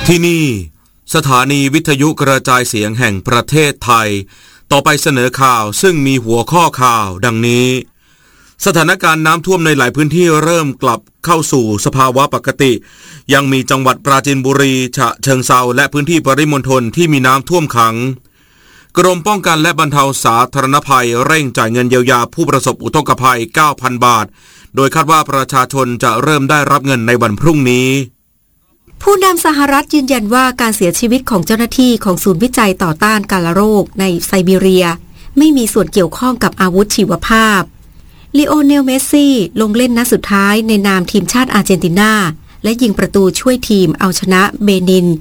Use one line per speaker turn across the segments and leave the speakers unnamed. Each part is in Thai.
ที่นี่สถานีวิทยุกระจายเสียงแห่งประเทศไทยต่อไปเสนอข่าวซึ่งมีหัวข้อข่าวดังนี้สถานการณ์น้ำท่วมในหลายพื้นที่เริ่มกลับเข้าสู่สภาวะปกติยังมีจังหวัดปราจีนบุรีฉะเชิงเทราและพื้นที่ปริมณฑลที่มีน้ำท่วมขังกรมป้องกันและบรรเทาสาธารณภัยเร่งจ่ายเงินเยียวยาผู้ประสบอุทกภัย 9,000 บาทโดยคาดว่าประชาชนจะเริ่มได้รับเงินในวันพรุ่งนี้
ผู้นำสหรัฐยืนยันว่าการเสียชีวิตของเจ้าหน้าที่ของศูนย์วิจัยต่อต้านกาฬโรคในไซบีเรียไม่มีส่วนเกี่ยวข้องกับอาวุธชีวภาพลีโอเนลเมสซี่ลงเล่นนัดสุดท้ายในนามทีมชาติอาร์เจนตินาและยิงประตูช่วยทีมเอาชนะเบนิน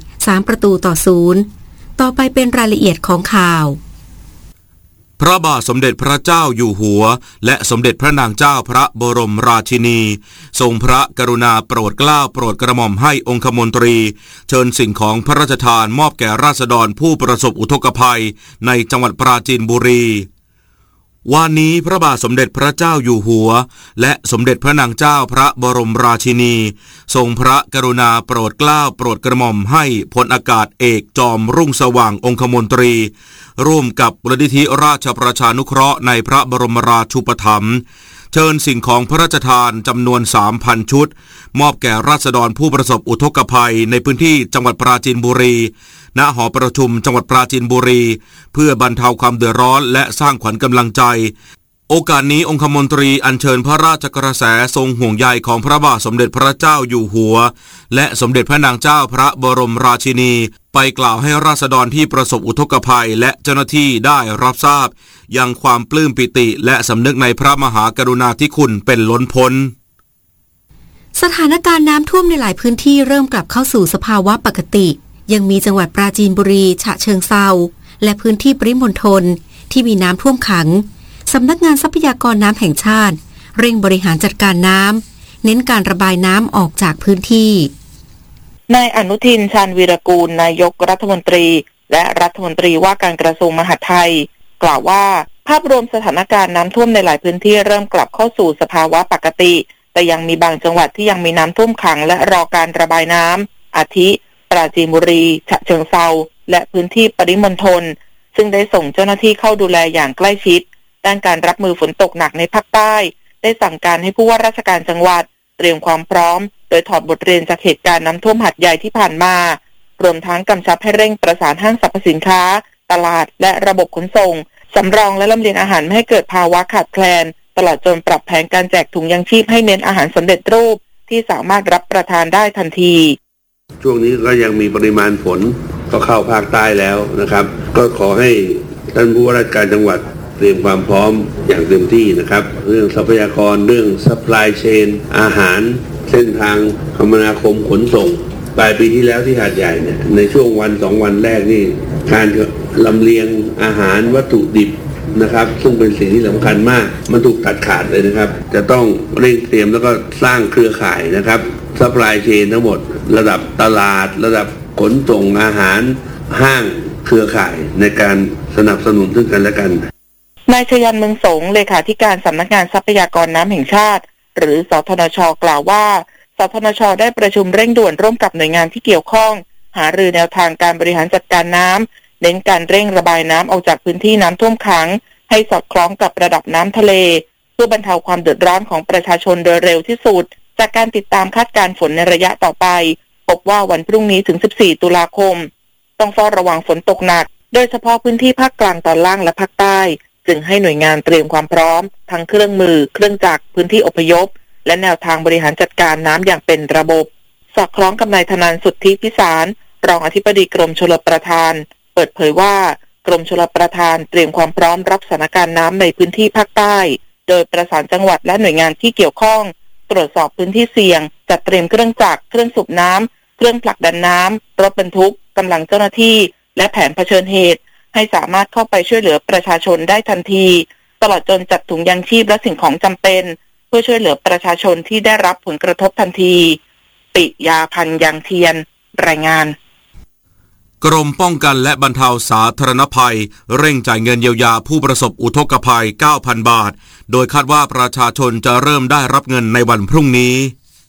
3-0ต่อไปเป็นรายละเอียดของข่าว
พระบาทสมเด็จพระเจ้าอยู่หัวและสมเด็จพระนางเจ้าพระบรมราชินีทรงพระกรุณาโปรดเกล้าโปรดกระหม่อมให้องคมนตรีเชิญสิ่งของพระราชทานมอบแก่ราษฎรผู้ประสบอุทกภัยในจังหวัดปราจีนบุรีวันนี้พระบาทสมเด็จพระเจ้าอยู่หัวและสมเด็จพระนางเจ้าพระบรมราชินีทรงพระกรุณาโปรดเกล้าโปรดกระหม่อมให้พลอากาศเอกจอมรุ่งสว่างองคมนตรีร่วมกับมูลนิธิราชประชานุเคราะห์ในพระบรมราชูปถัมภ์เชิญสิ่งของพระราชทานจำนวน 3,000 ชุดมอบแก่ราษฎรผู้ประสบอุทกภัยในพื้นที่จังหวัดปราจีนบุรีณหอประชุมจังหวัดปราจีนบุรีเพื่อบรรเทาความเดือดร้อนและสร้างขวัญกำลังใจโอกาสนี้องคมนตรีอัญเชิญพระราชกระแสทรงห่วงใยของพระบาทสมเด็จพระเจ้าอยู่หัวและสมเด็จพระนางเจ้าพระบรมราชินีไปกล่าวให้ราษฎรที่ประสบอุทกภัยและเจ้าหน้าที่ได้รับทราบยังความปลื้มปิติและสำนึกในพระมหากรุณาธิคุณเป็นล้นพ้น
สถานการณ์น้ำท่วมในหลายพื้นที่เริ่มกลับเข้าสู่สภาวะปกติยังมีจังหวัดปราจีนบุรีฉะเชิงเทราและพื้นที่ปริมณฑลที่มีน้ำท่วมขังสำนักงานทรัพยากรน้ำแห่งชาติเร่งบริหารจัดการน้ำเน้นการระบายน้ำออกจากพื้นที่
นายอนุทินชาญวีรกูลนายกรัฐมนตรีและรัฐมนตรีว่าการกระทรวงมหาดไทยกล่าวว่าภาพรวมสถานการณ์น้ำท่วมในหลายพื้นที่เริ่มกลับเข้าสู่สภาวะปกติแต่ยังมีบางจังหวัดที่ยังมีน้ำท่วมขังและรอการระบายน้ำอาทิปราจีนบุรีฉะเชิงเทราและพื้นที่ปริมณฑลซึ่งได้ส่งเจ้าหน้าที่เข้าดูแลอย่างใกล้ชิดด้านการรับมือฝนตกหนักในภาคใต้ได้สั่งการให้ผู้ว่าราชการจังหวัดเตรียมความพร้อมโดยถอดบทเรียนจากเหตุการณ์น้ำท่วมหาดใหญ่ที่ผ่านมารวมทั้งกำชับให้เร่งประสานห้างสรรพสินค้าตลาดและระบบขนส่งสำรองและลำเลียงอาหารไม่ให้เกิดภาวะขาดแคลนตลอดจนปรับแผนการแจกถุงยังชีพให้เน้นอาหารสำเร็จรูปที่สามารถรับประทานได้ทันที
ช่วงนี้ก็ยังมีปริมาณฝนก็เข้าภาคใต้แล้วนะครับก็ขอให้ท่านผู้ว่าราชการจังหวัดเตรียมความพร้อมอย่างเต็มที่นะครับเรื่องทรัพยากรเรื่อง supply chain อาหารเส้นทางคมนาคมขนส่งปลายปีที่แล้วที่หาดใหญ่เนี่ยในช่วงวัน2วันแรกนี่การลำเลียงอาหารวัตถุดิบนะครับซึ่งเป็นสิ่งที่สำคัญมากมันถูกตัดขาดเลยนะครับจะต้องเร่งเตรียมแล้วก็สร้างเครือข่ายนะครับซัพพลายเชนทั้งหมดระดับตลาดระดับขนส่งอาหารห้างเครือข่ายในการสนับสนุนซึ่งกันและกัน
นายชยันเมืองสงเลขาธิการสำนักงานทรัพยากรน้ำแห่งชาติหรือสทนช.กล่าวว่าสทนช.ได้ประชุมเร่งด่วนร่วมกับหน่วยงานที่เกี่ยวข้องหารือแนวทางการบริหารจัดการน้ำเน้นการเร่งระบายน้ำออกจากพื้นที่น้ำท่วมขังให้สอดคล้องกับระดับน้ำทะเลเพื่อบรรเทาความเดือดร้อนของประชาชนโดยเร็วที่สุดจากการติดตามคาดการณ์ฝนในระยะต่อไปพบว่าวันพรุ่งนี้ถึง14ตุลาคมต้องเฝ้าระวังฝนตกหนักโดยเฉพาะพื้นที่ภาคกลางตอนล่างและภาคใต้จึงให้หน่วยงานเตรียมความพร้อมทั้งเครื่องมือเครื่องจักรพื้นที่อพยพและแนวทางบริหารจัดการน้ำอย่างเป็นระบบสอดคล้องกับนายธนันท์สุทธิพิสารรองอธิบดีกรมชลประทานเปิดเผยว่ากรมชลประทานเตรียมความพร้อมรับสถานการณ์น้ำในพื้นที่ภาคใต้โดยประสานจังหวัดและหน่วยงานที่เกี่ยวข้องตรวจสอบพื้นที่เสี่ยงจัดเตรียมเครื่องจักรเครื่องสูบน้ำเครื่องผลักดันน้ำรถบรรทุกกำลังเจ้าหน้าที่และแผนเผชิญเหตุให้สามารถเข้าไปช่วยเหลือประชาชนได้ทันทีตลอดจนจัดถุงยางชีพและสิ่งของจำเป็นเพื่อช่วยเหลือประชาชนที่ได้รับผลกระทบทันทีปิยาพันธ์ยังเทียนรายงาน
กรมป้องกันและบรรเทาสาธารณภัยเร่งจ่ายเงินเยียวยาผู้ประสบอุทกภัย 9,000 บาทโดยคาดว่าประชาชนจะเริ่มได้รับเงินในวันพรุ่งนี้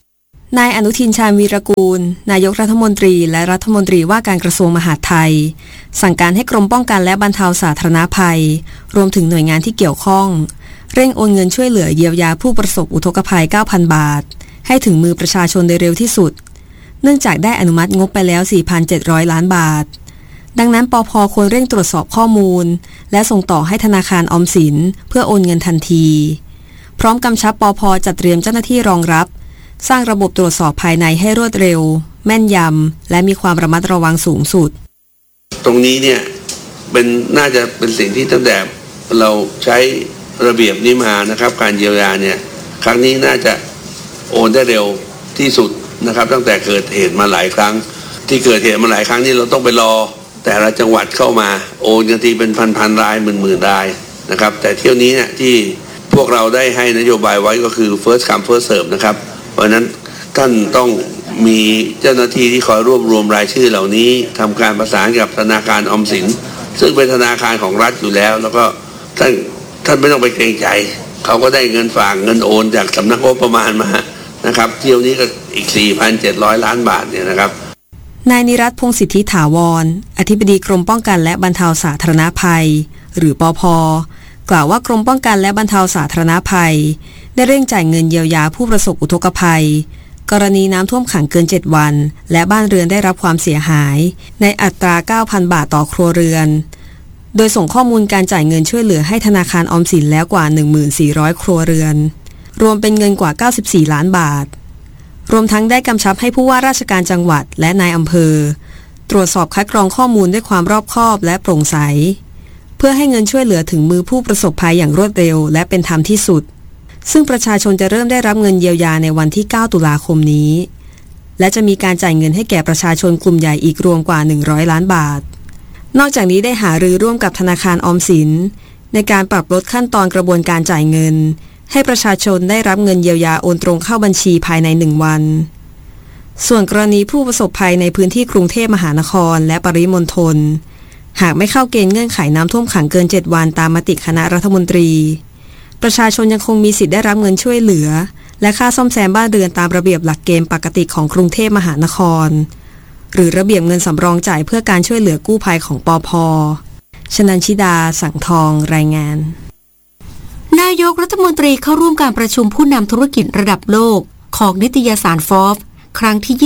นายอนุทินชาญวีรกูลนายกรัฐมนตรีและรัฐมนตรีว่าการกระทรวงมหาดไทยสั่งการให้กรมป้องกันและบรรเทาสาธารณภัยรวมถึงหน่วยงานที่เกี่ยวข้องเร่งโอนเงินช่วยเหลือเยียวยาผู้ประสบอุทกภัย 9,000 บาทให้ถึงมือประชาชนโดยเร็วที่สุดเนื่องจากได้อนุมัติงบไปแล้ว 4,700 ล้านบาทดังนั้นปภ.ควรเร่งตรวจสอบข้อมูลและส่งต่อให้ธนาคารออมสินเพื่อโอนเงินทันทีพร้อมกำชับปภ.จัดเตรียมเจ้าหน้าที่รองรับสร้างระบบตรวจสอบภายในให้รวดเร็วแม่นยำและมีความระมัดระวังสูงสุด
ตรงนี้เนี่ยน่าจะเป็นสิ่งที่ตั้งแต่เราใช้ระเบียบนี้มานะครับการเยียวยาเนี่ยครั้งนี้น่าจะโอนได้เร็วที่สุดนะครับตั้งแต่เกิดเหตุมาหลายครั้งที่เกิดเหตุมาหลายครั้งนี่เราต้องไปรอแต่ละจังหวัดเข้ามาโอนกันทีเป็นพันรายหมื่นรายนะครับแต่เที่ยวนี้เนี่ยที่พวกเราได้ให้นโยบายไว้ก็คือ first come first serve นะครับเพราะนั้นท่านต้องมีเจ้าหน้าที่ที่คอยรวบรวมรายชื่อเหล่านี้ทำการประสานกับธนาคารออมสินซึ่งเป็นธนาคารของรัฐอยู่แล้วแล้วก็ท่านไม่ต้องไปเกรงใจเขาก็ได้เงินฝากเงินโอนจากสำนักงบประมาณมานะครับเที่ยวนี้ก็อีก 4,700 ล้านบาทเนี่ยนะครับ
นายนิรัตน์พงษ์สิทธิถาวรอธิบดีกรมป้องกันและบรรเทาสาธารณภัยหรือปภ.กล่าวว่ากรมป้องกันและบรรเทาสาธารณภัยได้เร่งจ่ายเงินเยียวยาผู้ประสบอุทกภัยกรณีน้ำท่วมขังเกิน7วันและบ้านเรือนได้รับความเสียหายในอัตรา 9,000 บาทต่อครัวเรือนโดยส่งข้อมูลการจ่ายเงินช่วยเหลือให้ธนาคารออมสินแล้วกว่า 14,000 ครัวเรือนรวมเป็นเงินกว่า 94 ล้านบาทรวมทั้งได้กำชับให้ผู้ว่าราชการจังหวัดและนายอำเภอตรวจสอบคัดกรองข้อมูลด้วยความรอบคอบและโปร่งใสเพื่อให้เงินช่วยเหลือถึงมือผู้ประสบภัยอย่างรวดเร็วและเป็นธรรมที่สุดซึ่งประชาชนจะเริ่มได้รับเงินเยียวยาในวันที่ 9 ตุลาคมนี้และจะมีการจ่ายเงินให้แก่ประชาชนกลุ่มใหญ่อีกรวมกว่า 100 ล้านบาทนอกจากนี้ได้หารือร่วมกับธนาคารออมสินในการปรับลดขั้นตอนกระบวนการจ่ายเงินให้ประชาชนได้รับเงินเยียวยาโอนตรงเข้าบัญชีภายใน1วันส่วนกรณีผู้ประสบภัยในพื้นที่กรุงเทพมหานครและปริมณฑลหากไม่เข้าเกณฑ์เงื่อนไขน้ำท่วมขังเกิน7วันตามมติคณะรัฐมนตรีประชาชนยังคงมีสิทธิ์ได้รับเงินช่วยเหลือและค่าซ่อมแซมบ้านเรือนตามระเบียบหลักเกณฑ์ปกติของกรุงเทพมหานครหรือระเบียบเงินสำรองจ่ายเพื่อการช่วยเหลือกู้ภัยของปภ.ชนันชิดาสังทองรายงาน
นายกรัฐมนตรีเข้าร่วมการประชุมผู้นำธุรกิจระดับโลกของนิตยสาร Forbes ครั้งที่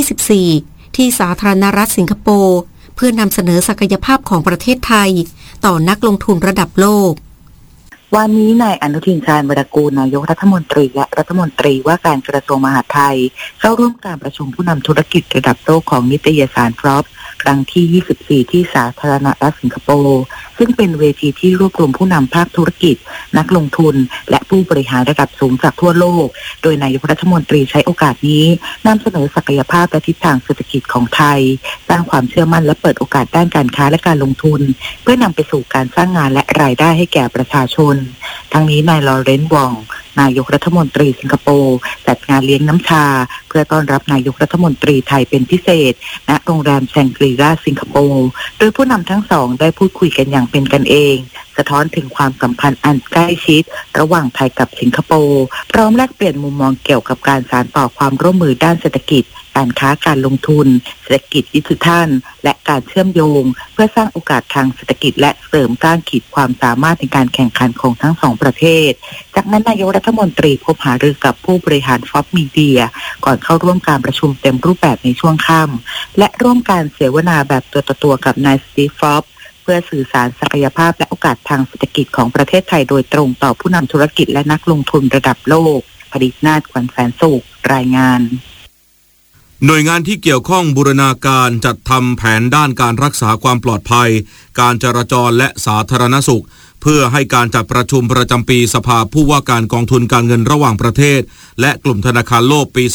24 ที่สาธารณรัฐสิงคโปร์เพื่อนำเสนอศักยภาพของประเทศไทยต่อนักลงทุนระดับโลก
วันนี้นายอนุทินชาญวีรกูลนายกรัฐมนตรีและรัฐมนตรีว่าการกระทรวงมหาดไทยเข้าร่วมการประชุมผู้นำธุรกิจระดับโลกของนิตยสาร Forbes ครั้งที่ 24 ที่สาธารณรัฐสิงคโปร์ซึ่งเป็นเวทีที่รวบรวมผู้นำภาคธุรกิจนักลงทุนและผู้บริหารระดับสูงจากทั่วโลกโดยนายกรัฐมนตรีใช้โอกาสนี้นำเสนอศักยภาพและทิศทางเศรษฐกิจของไทยสร้างความเชื่อมั่นและเปิดโอกาสด้านการค้าและการลงทุนเพื่อนำไปสู่การสร้างงานและรายได้ให้แก่ประชาชนทั้งนี้นายลอเรนซ์ วองนายกรัฐมนตรีสิงคโปร์จัดงานเลี้ยงน้ำชาเพื่อต้อนรับนายกรัฐมนตรีไทยเป็นพิเศษณโรงแรมแชงกรีลาสิงคโปร์โดยผู้นำทั้งสองได้พูดคุยกันอย่างเป็นกันเองสะท้อนถึงความสัมพันธ์อันใกล้ชิดระหว่างไทยกับสิงคโปร์พร้อมแลกเปลี่ยนมุมมองเกี่ยวกับการสานต่อความร่วมมือด้านเศรษฐกิจการค้าการลงทุนเศรษฐกิจดิจิทัลและการเชื่อมโยงเพื่อสร้างโอกาสทางเศรษฐกิจและเสริมสร้างขีดความสามารถในการแข่งขันของทั้งสองประเทศจากนั้นนายกรัฐมนตรีพบหารือกับผู้บริหาร Forbes Media ก่อนเข้าร่วมการประชุมเต็มรูปแบบในช่วงค่ำและร่วมการเสวนาแบบตัวต่อตัวกับนายสตีฟ ฟอบส์เพื่อสื่อสารศักยภาพและโอกาสทางเศรษฐกิจของประเทศไทยโดยตรงต่อผู้นำธุรกิจและนักลงทุนระดับโลกผลิตนาถ ขวัญแสนสุขรายงาน
หน่วยงานที่เกี่ยวข้องบูรณาการจัดทำแผนด้านการรักษาความปลอดภัยการจราจรและสาธารณสุขเพื่อให้การจัดประชุมประจำปีสภาผู้ว่าการกองทุนการเงินระหว่างประเทศและกลุ่มธนาคารโลกปี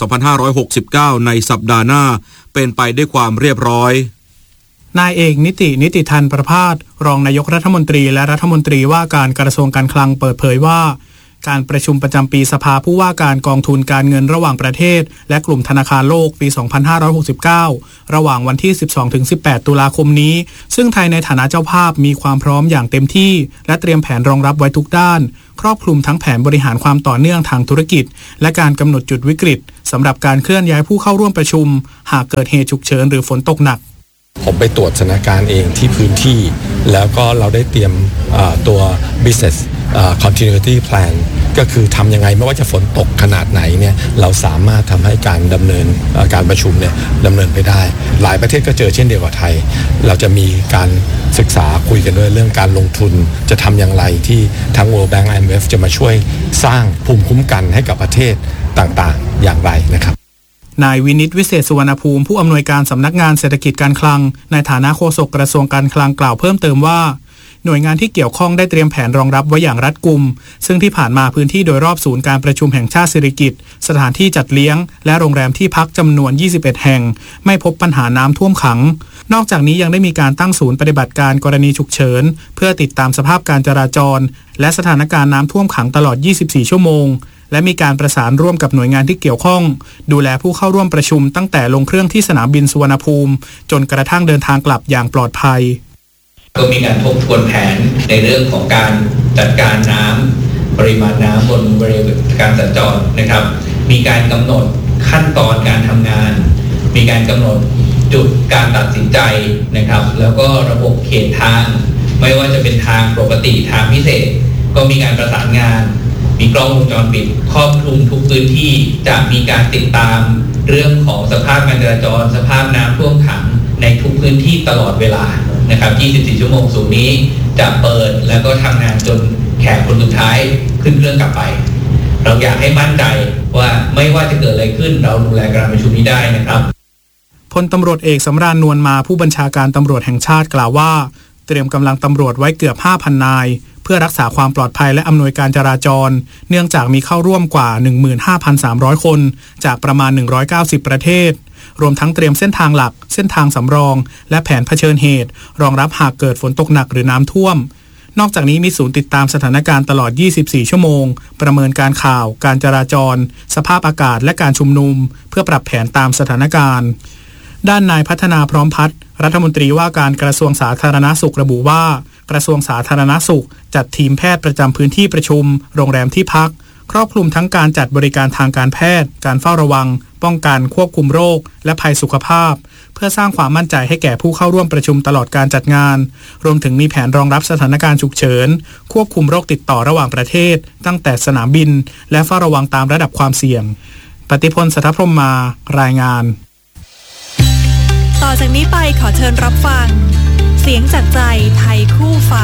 2569 ในสัปดาห์หน้าเป็นไปด้วยความเรียบร้อย
นายเอกนิติธันประภาสรองนายกรัฐมนตรีและรัฐมนตรีว่าการกระทรวงการคลังเปิดเผยว่าการประชุมประจำปีสภาผู้ว่าการกองทุนการเงินระหว่างประเทศและกลุ่มธนาคารโลกปี 2569 ระหว่างวันที่ 12-18 ตุลาคมนี้ซึ่งไทยในฐานะเจ้าภาพมีความพร้อมอย่างเต็มที่และเตรียมแผนรองรับไว้ทุกด้านครอบคลุมทั้งแผนบริหารความต่อเนื่องทางธุรกิจและการกำหนดจุดวิกฤตสำหรับการเคลื่อนย้ายผู้เข้าร่วมประชุมหากเกิดเหตุฉุกเฉินหรือฝนตกหนัก
ผมไปตรวจสถานการณ์เองที่พื้นที่แล้วก็เราได้เตรียมตัว business continuity plan ก็คือทำยังไงไม่ว่าจะฝนตกขนาดไหนเนี่ยเราสามารถทำให้การดำเนินการประชุมเนี่ยดำเนินไปได้หลายประเทศก็เจอเช่นเดียวกับไทยเราจะมีการศึกษาคุยกันด้วยเรื่องการลงทุนจะทำอย่างไรที่ทั้ง World Bank IMF จะมาช่วยสร้างภูมิคุ้มกันให้กับประเทศต่างๆอย่างไรนะครับ
นายวินิตวิเศษสุวรรณภูมิผู้อำนวยการสำนักงานเศรษฐกิจการคลังในฐานะโฆษกกระทรวงการคลังกล่าวเพิ่มเติมว่าหน่วยงานที่เกี่ยวข้องได้เตรียมแผนรองรับไว้อย่างรัดกุมซึ่งที่ผ่านมาพื้นที่โดยรอบศูนย์การประชุมแห่งชาติสิริกิติ์สถานที่จัดเลี้ยงและโรงแรมที่พักจำนวน21แห่งไม่พบปัญหาน้ำท่วมขังนอกจากนี้ยังได้มีการตั้งศูนย์ปฏิบัติการกรณีฉุกเฉินเพื่อติดตามสภาพการจราจรและสถานการณ์น้ำท่วมขังตลอด24ชั่วโมงและมีการประสานร่วมกับหน่วยงานที่เกี่ยวข้องดูแลผู้เข้าร่วมประชุมตั้งแต่ลงเครื่องที่สนามบินสุวรรณภูมิจนกระทั่งเดินทางกลับอย่างปลอดภัย
ก็มีการทบทวนแผนในเรื่องของการจัดการน้ำปริมาณน้ำบนบริเวณการสัญจรนะครับมีการกำหนดขั้นตอนการทำงานมีการกำหนดจุดการตัดสินใจนะครับแล้วก็ระบบเขตทางไม่ว่าจะเป็นทางปกติทางพิเศษก็มีการประสานงานมีกล้องวงจรปิดครอบคลุมทุกพื้นที่จะมีการติดตามเรื่องของสภาพการจราจรสภาพน้ำท่วมขังในทุกพื้นที่ตลอดเวลานะครับ24ชั่วโมงศูนย์นี้จะเปิดแล้วก็ทำงานจนแขกคนสุดท้ายขึ้นเครื่องกลับไปเราอยากให้มั่นใจว่าไม่ว่าจะเกิดอะไรขึ้นเราดูแลการประชุมนี้ได้นะครับ
พลตำรวจเอกสำราญนวลมาผู้บัญชาการตำรวจแห่งชาติกล่าวว่าเตรียมกำลังตำรวจไว้เกือบ 5,000 นายเพื่อรักษาความปลอดภัยและอำนวยการจราจรเนื่องจากมีเข้าร่วมกว่า 15,300 คนจากประมาณ190ประเทศรวมทั้งเตรียมเส้นทางหลักเส้นทางสำรองและแผนเผชิญเหตุรองรับหากเกิดฝนตกหนักหรือน้ำท่วมนอกจากนี้มีศูนย์ติดตามสถานการณ์ตลอด24ชั่วโมงประเมินการข่าวการจราจรสภาพอากาศและการชุมนุมเพื่อปรับแผนตามสถานการณ์ด้านนายพัฒนาพร้อมพัฒน์รัฐมนตรีว่าการกระทรวงสาธารณสุขระบุว่ากระทรวงสาธารณสุขจัดทีมแพทย์ประจำพื้นที่ประชุมโรงแรมที่พักครอบคลุมทั้งการจัดบริการทางการแพทย์การเฝ้าระวังป้องกันควบคุมโรคและภัยสุขภาพเพื่อสร้างความมั่นใจให้แก่ผู้เข้าร่วมประชุมตลอดการจัดงานรวมถึงมีแผนรองรับสถานการณ์ฉุกเฉินควบคุมโรคติดต่อระหว่างประเทศตั้งแต่สนามบินและเฝ้าระวังตามระดับความเสี่ยงปฏิพล สัทธพรหมมารายงาน
ต่อจากนี้ไปขอเชิญรับฟังเสียงจากใจไทยคู่ฟ้า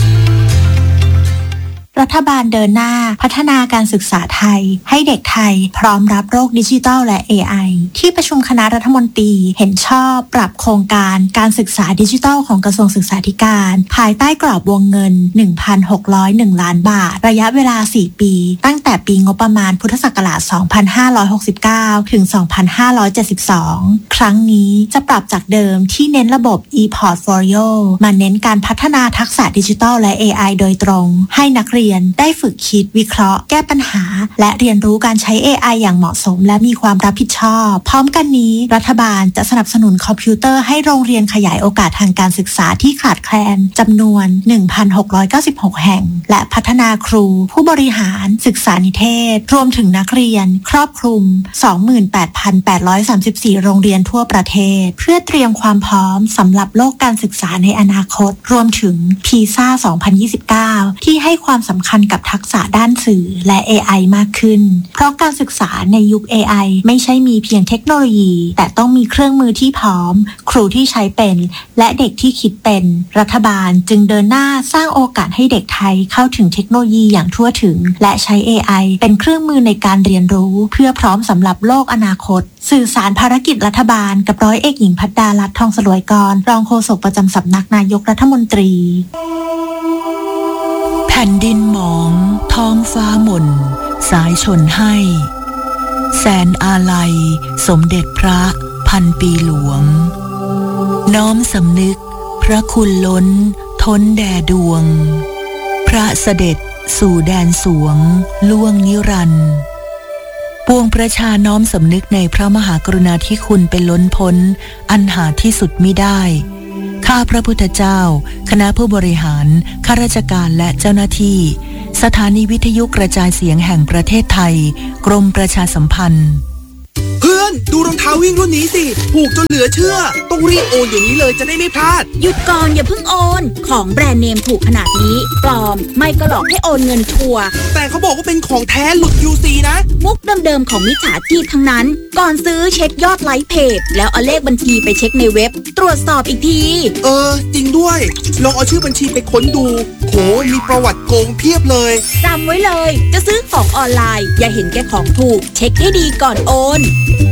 รัฐบาลเดินหน้าพัฒนาการศึกษาไทยให้เด็กไทยพร้อมรับโลกดิจิทัลและ AI ที่ประชุมคณะรัฐมนตรีเห็นชอบปรับโครงการการศึกษาดิจิทัลของกระทรวงศึกษาธิการภายใต้กรอบวงเงิน 1,601 ล้านบาทระยะเวลา 4 ปีตั้งแต่ปีงบประมาณพุทธศักราช 2569 ถึง 2572 ครั้งนี้จะปรับจากเดิมที่เน้นระบบ e-portfolio มาเน้นการพัฒนาทักษะดิจิทัลและ AI โดยตรงให้นักเรียนได้ฝึกคิดวิเคราะห์แก้ปัญหาและเรียนรู้การใช้ AI อย่างเหมาะสมและมีความรับผิดชอบพร้อมกันนี้รัฐบาลจะสนับสนุนคอมพิวเตอร์ให้โรงเรียนขยายโอกาสทางการศึกษาที่ขาดแคลนจำนวน 1,696 แห่งและพัฒนาครูผู้บริหารศึกษานิเทศรวมถึงนักเรียนครอบคลุม 28,834 โรงเรียนทั่วประเทศเพื่อเตรียมความพร้อมสำหรับโลกการศึกษาในอนาคตรวมถึง PISA 2029 ที่ให้ความสำคัญกับทักษะด้านสื่อและ AI มากขึ้นเพราะการศึกษาในยุค AI ไม่ใช่มีเพียงเทคโนโลยีแต่ต้องมีเครื่องมือที่พร้อมครูที่ใช้เป็นและเด็กที่คิดเป็นรัฐบาลจึงเดินหน้าสร้างโอกาสให้เด็กไทยเข้าถึงเทคโนโลยีอย่างทั่วถึงและใช้ AI เป็นเครื่องมือในการเรียนรู้เพื่อพร้อมสำหรับโลกอนาคตสื่อสารภารกิจรัฐบาลกับร้อยเอกหญิงภัดดาลัตน์ ทองสลวยกรรองโฆษกประจำสำนักนายกรัฐมนตรี
แผ่นดินหมองท้องฟ้าหม่นสายชนให้แสนอาลัยสมเด็จพระพันปีหลวงน้อมสำนึกพระคุณล้นท้นแด่ดวงพระเสด็จสู่แดนสวงล่วงนิรันดร์ปวงประชาน้อมสำนึกในพระมหากรุณาธิคุณเป็นล้นพ้นอันหาที่สุดมิได้ข้าพระพุทธเจ้าคณะผู้บริหารข้าราชการและเจ้าหน้าที่สถานีวิทยุกระจายเสียงแห่งประเทศไทยกรมประชาสัมพันธ์
เพื่อนดูรองเท้าวิ่งรุ่นนี้สิถูกจนเหลือเชื่อต้องรีบโอนเดี๋ยวนี้เลยจะได้ไม่พลาด
หยุดก่อนอย่าเพิ่งโอนของแบรนด์เนมถูกขนาดนี้ปลอมไม่ก็หลอกให้โอนเงินชัวร์
แต่เขาบอกว่าเป็นของแท้หลุด QC นะ
มุกเดิมๆของมิจฉาชีพทั้งนั้นก่อนซื้อเช็คยอดไลค์เพจแล้วเอาเลขบัญชีไปเช็คในเว็บตรวจสอบอีกที
จริงด้วยลองเอาชื่อบัญชีไปค้นดูโหมีประวัติโกงเพียบเลย
จำไว้เลยจะซื้อของออนไลน์อย่าเห็นแก่ของถูกเช็คให้ดีก่อนโอน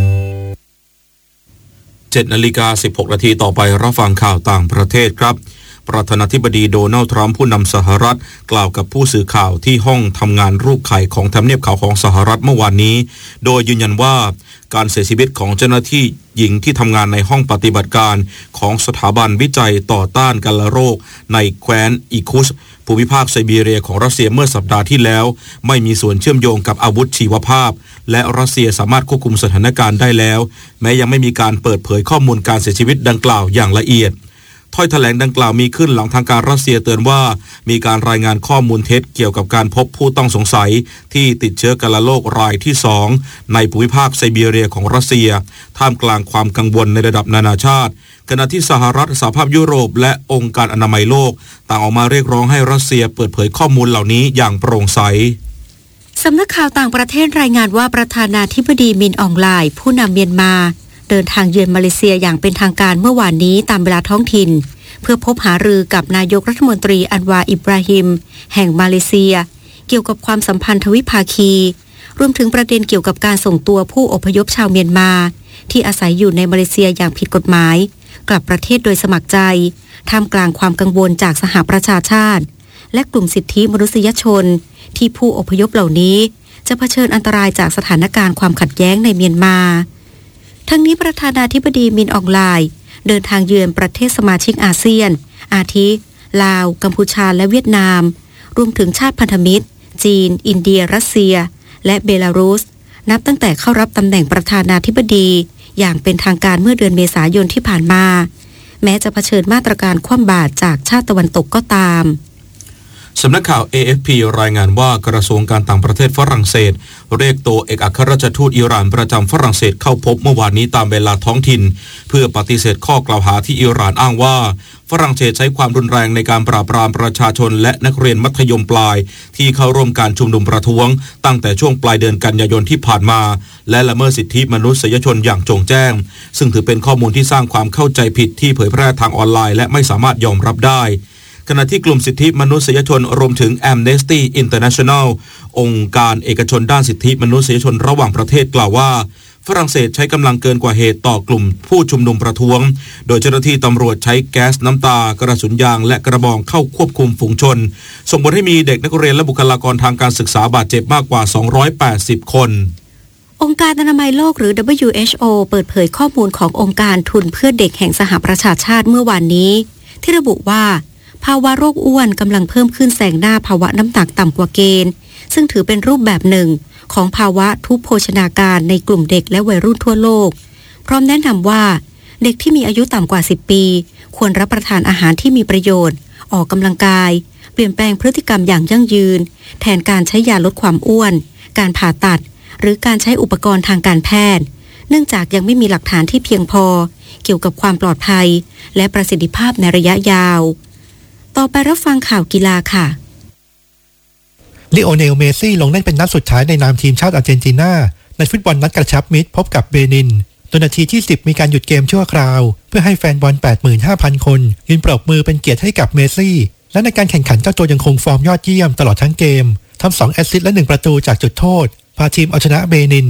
7:16 นาทีต่อไปรับฟังข่าวต่างประเทศครับประธานาธิบดีโดนัลด์ทรัมป์ผู้นำสหรัฐกล่าวกับผู้สื่อข่าวที่ห้องทำงานรูปไข่ของทำเนียบขาวของสหรัฐเมื่อวานนี้โดยยืนยันว่าการเสียชีวิตของเจ้าหน้าที่หญิงที่ทำงานในห้องปฏิบัติการของสถาบันวิจัยต่อต้านกาฬโรคในแคว้นอิคุสภูมิภาคไซบีเรียของรัสเซียเมื่อสัปดาห์ที่แล้วไม่มีส่วนเชื่อมโยงกับอาวุธชีวภาพและรัสเซียสามารถควบคุมสถานการณ์ได้แล้วแม้ยังไม่มีการเปิดเผยข้อมูลการเสียชีวิตดังกล่าวอย่างละเอียดถ้อยแถลงดังกล่าวมีขึ้นหลังทางการรัสเซียเตือนว่ามีการรายงานข้อมูลเท็จเกี่ยวกับการพบผู้ต้องสงสัยที่ติดเชื้อกาฬโรครายที่2ในภูมิภาคไซบีเรียของรัสเซียท่ามกลางความกังวลในระดับนานาชาติขณะที่สหรัฐสหภาพยุโรปและองค์การอนามัยโลกต่างออกมาเรียกร้องให้รัสเซียเปิดเผยข้อมูลเหล่านี้อย่างโปร่งใส
สำนักข่าวต่างประเทศรายงานว่าประธานาธิบดีมินอองไลน์ผู้นำเมียนมาเดินทางเยือนมาเลเซียอย่างเป็นทางการเมื่อวานนี้ตามเวลาท้องถิ่นเพื่อพบหารือกับนายกรัฐมนตรีอันวาอิบราฮิมแห่งมาเลเซียเกี่ยวกับความสัมพันธ์ทวิภาคีรวมถึงประเด็นเกี่ยวกับการส่งตัวผู้อพยพชาวเมียนมาที่อาศัยอยู่ในมาเลเซียอย่างผิดกฎหมายกลับประเทศโดยสมัครใจท่ามกลางความกังวลจากสหประชาชาติและกลุ่มสิทธิมนุษยชนที่ผู้อพยพเหล่านี้จะเผชิญอันตรายจากสถานการณ์ความขัดแย้งในเมียนมาทั้งนี้ประธานาธิบดีมินอองไลน์เดินทางเยือนประเทศสมาชิกอาเซียนอาทิลาวกัมพูชาและเวียดนามรวมถึงชาติพันธมิตรจีนอินเดียรัสเซียและเบลารุสนับตั้งแต่เข้ารับตำแหน่งประธานาธิบดีอย่างเป็นทางการเมื่อเดือนเมษายนที่ผ่านมาแม้จะเผชิญมาตรการคว่ำบาตรจากชาติตะวันตกก็ตาม
สำนักข่าว AFP รายงานว่ากระทรวงการต่างประเทศฝรั่งเศสเรียกตัวเอกอัครราชทูตอิหร่านประจำฝรั่งเศสเข้าพบเมื่อวานนี้ตามเวลาท้องถิ่นเพื่อปฏิเสธข้อกล่าวหาที่อิหร่านอ้างว่าฝรั่งเศสใช้ความรุนแรงในการปราบปรามประชาชนและนักเรียนมัธยมปลายที่เข้าร่วมการชุมนุมประท้วงตั้งแต่ช่วงปลายเดือนกันยายนที่ผ่านมาและละเมิดสิทธิมนุษยชนอย่างโจ่งแจ้งซึ่งถือเป็นข้อมูลที่สร้างความเข้าใจผิดที่เผยแพร่ทางออนไลน์และไม่สามารถยอมรับได้ขณะที่กลุ่มสิทธิมนุษยชนรวมถึง Amnesty International องค์การเอกชนด้านสิทธิมนุษยชนระหว่างประเทศกล่าวว่าฝรั่งเศสใช้กำลังเกินกว่าเหตุต่อกลุ่มผู้ชุมนุมประท้วงโดยเจ้าหน้าที่ตำรวจใช้แก๊สน้ำตากระสุนยางและกระบองเข้าควบคุมฝูงชนส่งผลให้มีเด็กนักเรียนและบุคลากรทางการศึกษาบาดเจ็บมากกว่า280คน
องค์การอนามัยโลกหรือ WHO เปิดเผยข้อมูลขององค์การทุนเพื่อเด็กแห่งสหประชาชาติเมื่อวานนี้ที่ระบุว่าภาวะโรคอ้วนกำลังเพิ่มขึ้นแซงหน้าภาวะน้ำหนักต่ำกว่าเกณฑ์ซึ่งถือเป็นรูปแบบหนึ่งของภาวะทุพโภชนาการในกลุ่มเด็กและวัยรุ่นทั่วโลกพร้อมแนะนำว่าเด็กที่มีอายุต่ำกว่า10ปีควรรับประทานอาหารที่มีประโยชน์ออกกำลังกายเปลี่ยนแปลงพฤติกรรมอย่างยั่งยืนแทนการใช้ยาลดความอ้วนการผ่าตัดหรือการใช้อุปกรณ์ทางการแพทย์เนื่องจากยังไม่มีหลักฐานที่เพียงพอเกี่ยวกับความปลอดภัยและประสิทธิภาพในระยะยาวต่อไปรับฟังข่าวกีฬาค่ะ
ลิโอเนล เมสซี่ลงเล่นเป็นนัดสุดท้ายในนามทีมชาติอาร์เจนตินาในฟุตบอลนัดกระชับมิตรพบกับเบนินโดยนาทีที่10มีการหยุดเกมชั่วคราวเพื่อให้แฟนบอล 85,000 คนยืนปรบมือเป็นเกียรติให้กับเมสซี่และในการแข่งขันเจ้าตัวยังคงฟอร์มยอดเยี่ยมตลอดทั้งเกมทำ2แอสซิสต์และ1ประตูจากจุดโทษพาทีมเอาชนะเบนิน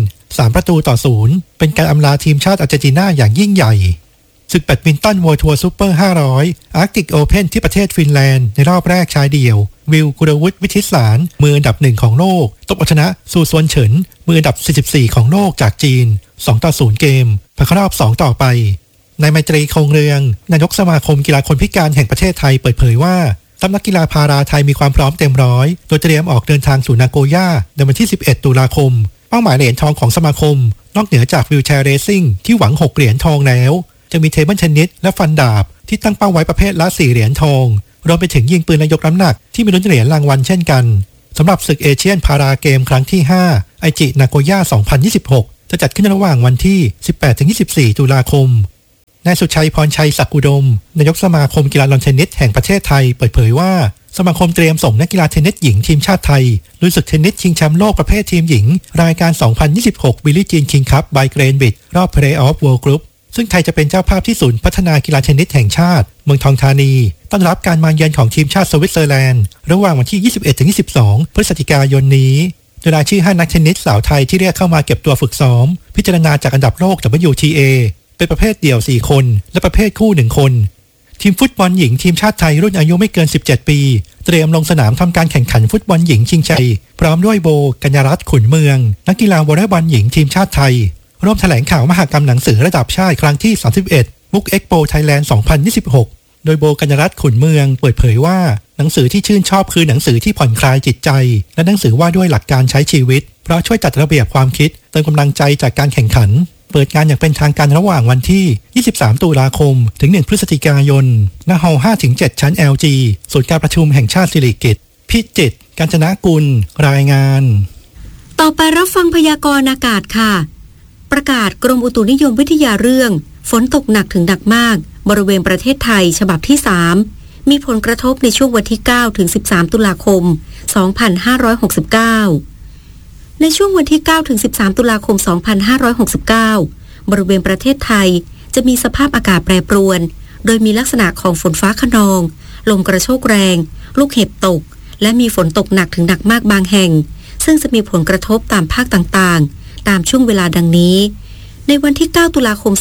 3-0เป็นการอำลาทีมชาติอาร์เจนตินาอย่างยิ่งใหญ่ศึกแบดมินตัน World Tour Super 500 Arctic Open ที่ประเทศฟินแลนด์ในรอบแรกชายเดี่ยววิล กุลวุฒิ วิทิตสารมืออันดับ1ของโลกตบเอาชนะซูซวนเฉินมืออันดับ44ของโลกจากจีน2-0เกมผ่านเข้ารอบ2ต่อไปนายไมตรีคงเรืองนายกสมาคมกีฬาคนพิการแห่งประเทศไทยเปิดเผยว่าทัพนักกีฬาพาราไทยมีความพร้อมเต็มร้อยโดยเตรียมออกเดินทางสู่นาโกย่าในวันที่11ตุลาคมเป้าหมายเหรียญทองของสมาคมนอกเหนือจากวีลแชร์เรซิ่งที่หวัง6เหรียญทองแล้วจะมีเทเบิลเทนนิสและฟันดาบที่ตั้งเป้าไว้ประเภทละ4เหรียญทองรวมไปถึงยิงปืนและยกน้ำหนักที่มีลุ้นเหรียญรางวัลเช่นกันสำหรับศึกเอเชียนพาราเกมครั้งที่5ไอจินาโกย่า2026จะจัดขึ้นระหว่างวันที่ 18-24 ตุลาคมนายสุชัยพรชัยศักดิ์อุดมนายกสมาคมกีฬาลอนเทนนิสแห่งประเทศไทยเปิดเผยว่าสมาคมเตรียมส่งนักกีฬาเทนนิสหญิงทีมชาติไทยลุยศึกเทนนิสชิงแชมป์โลกประเภททีมหญิงรายการ 2026 บิลลี่จีนคิงคัพ by Greenwich รอบ Play-off World Group ซึ่งไทยจะเป็นเจ้าภาพที่ศูนย์พัฒนากีฬาเทนนิสแห่งชาติเมืองทองธานีต้อนรับการมาเยือนของทีมชาติสวิตเซอร์แลนด์ระหว่างวันที่ 21-22 พฤศจิกายนนี้โดยรายชื่อ5นักเทนนิสสาวไทยที่เรียกเข้ามาเก็บตัวฝึกซ้อมพิจารณาจากอันดับโลก WTA เป็นประเภทเดี่ยว4คนและประเภทคู่1คนทีมฟุตบอลหญิงทีมชาติไทยรุ่นอายุไม่เกิน17ปีเตรียมลงสนามทำการแข่งขันฟุตบอลหญิงชิงชัยพร้อมด้วยโบกัญญารัตน์ขุนเมืองนักกีฬาวอลเลย์บอลหญิงทีมชาติไทยร่วมแถลงข่าวมหกรรมหนังสือระดับชาติครั้งที่31 Book Expo Thailand 2026โดยโบกัญญารัตน์ขุนเมืองเปิดเผยว่าหนังสือที่ชื่นชอบคือหนังสือที่ผ่อนคลายจิตใจและหนังสือว่าด้วยหลักการใช้ชีวิตเพราะช่วยจัดระเบียบความคิดเติมกำลังใจจากการแข่งขันเปิดงานอย่างเป็นทางการระหว่างวันที่ 23 ตุลาคมถึง 1 พฤศจิกายน ณ ฮอลล์ 5-7 ชั้น LG ศูนย์การประชุมแห่งชาติสิริกิติ์ พิจิตร กาญจนกุล รายงาน
ต่อไปรับฟังพยากรณ์อากาศค่ะ ประกาศกรมอุตุนิยมวิทยาเรื่องฝนตกหนักถึงหนักมากบริเวณประเทศไทยฉบับที่ 3 มีผลกระทบในช่วงวันที่ 9 ถึง 13 ตุลาคม 2569ในช่วงวันที่ 9 ถึง 13 ตุลาคม 2569 บริเวณประเทศไทยจะมีสภาพอากาศแปรปรวนโดยมีลักษณะของฝนฟ้าคะนองลมกระโชกแรงลูกเห็บตกและมีฝนตกหนักถึงหนักมากบางแห่งซึ่งจะมีผลกระทบตามภาคต่างๆตามช่วงเวลาดังนี้ในวันที่ 9 ตุลาคม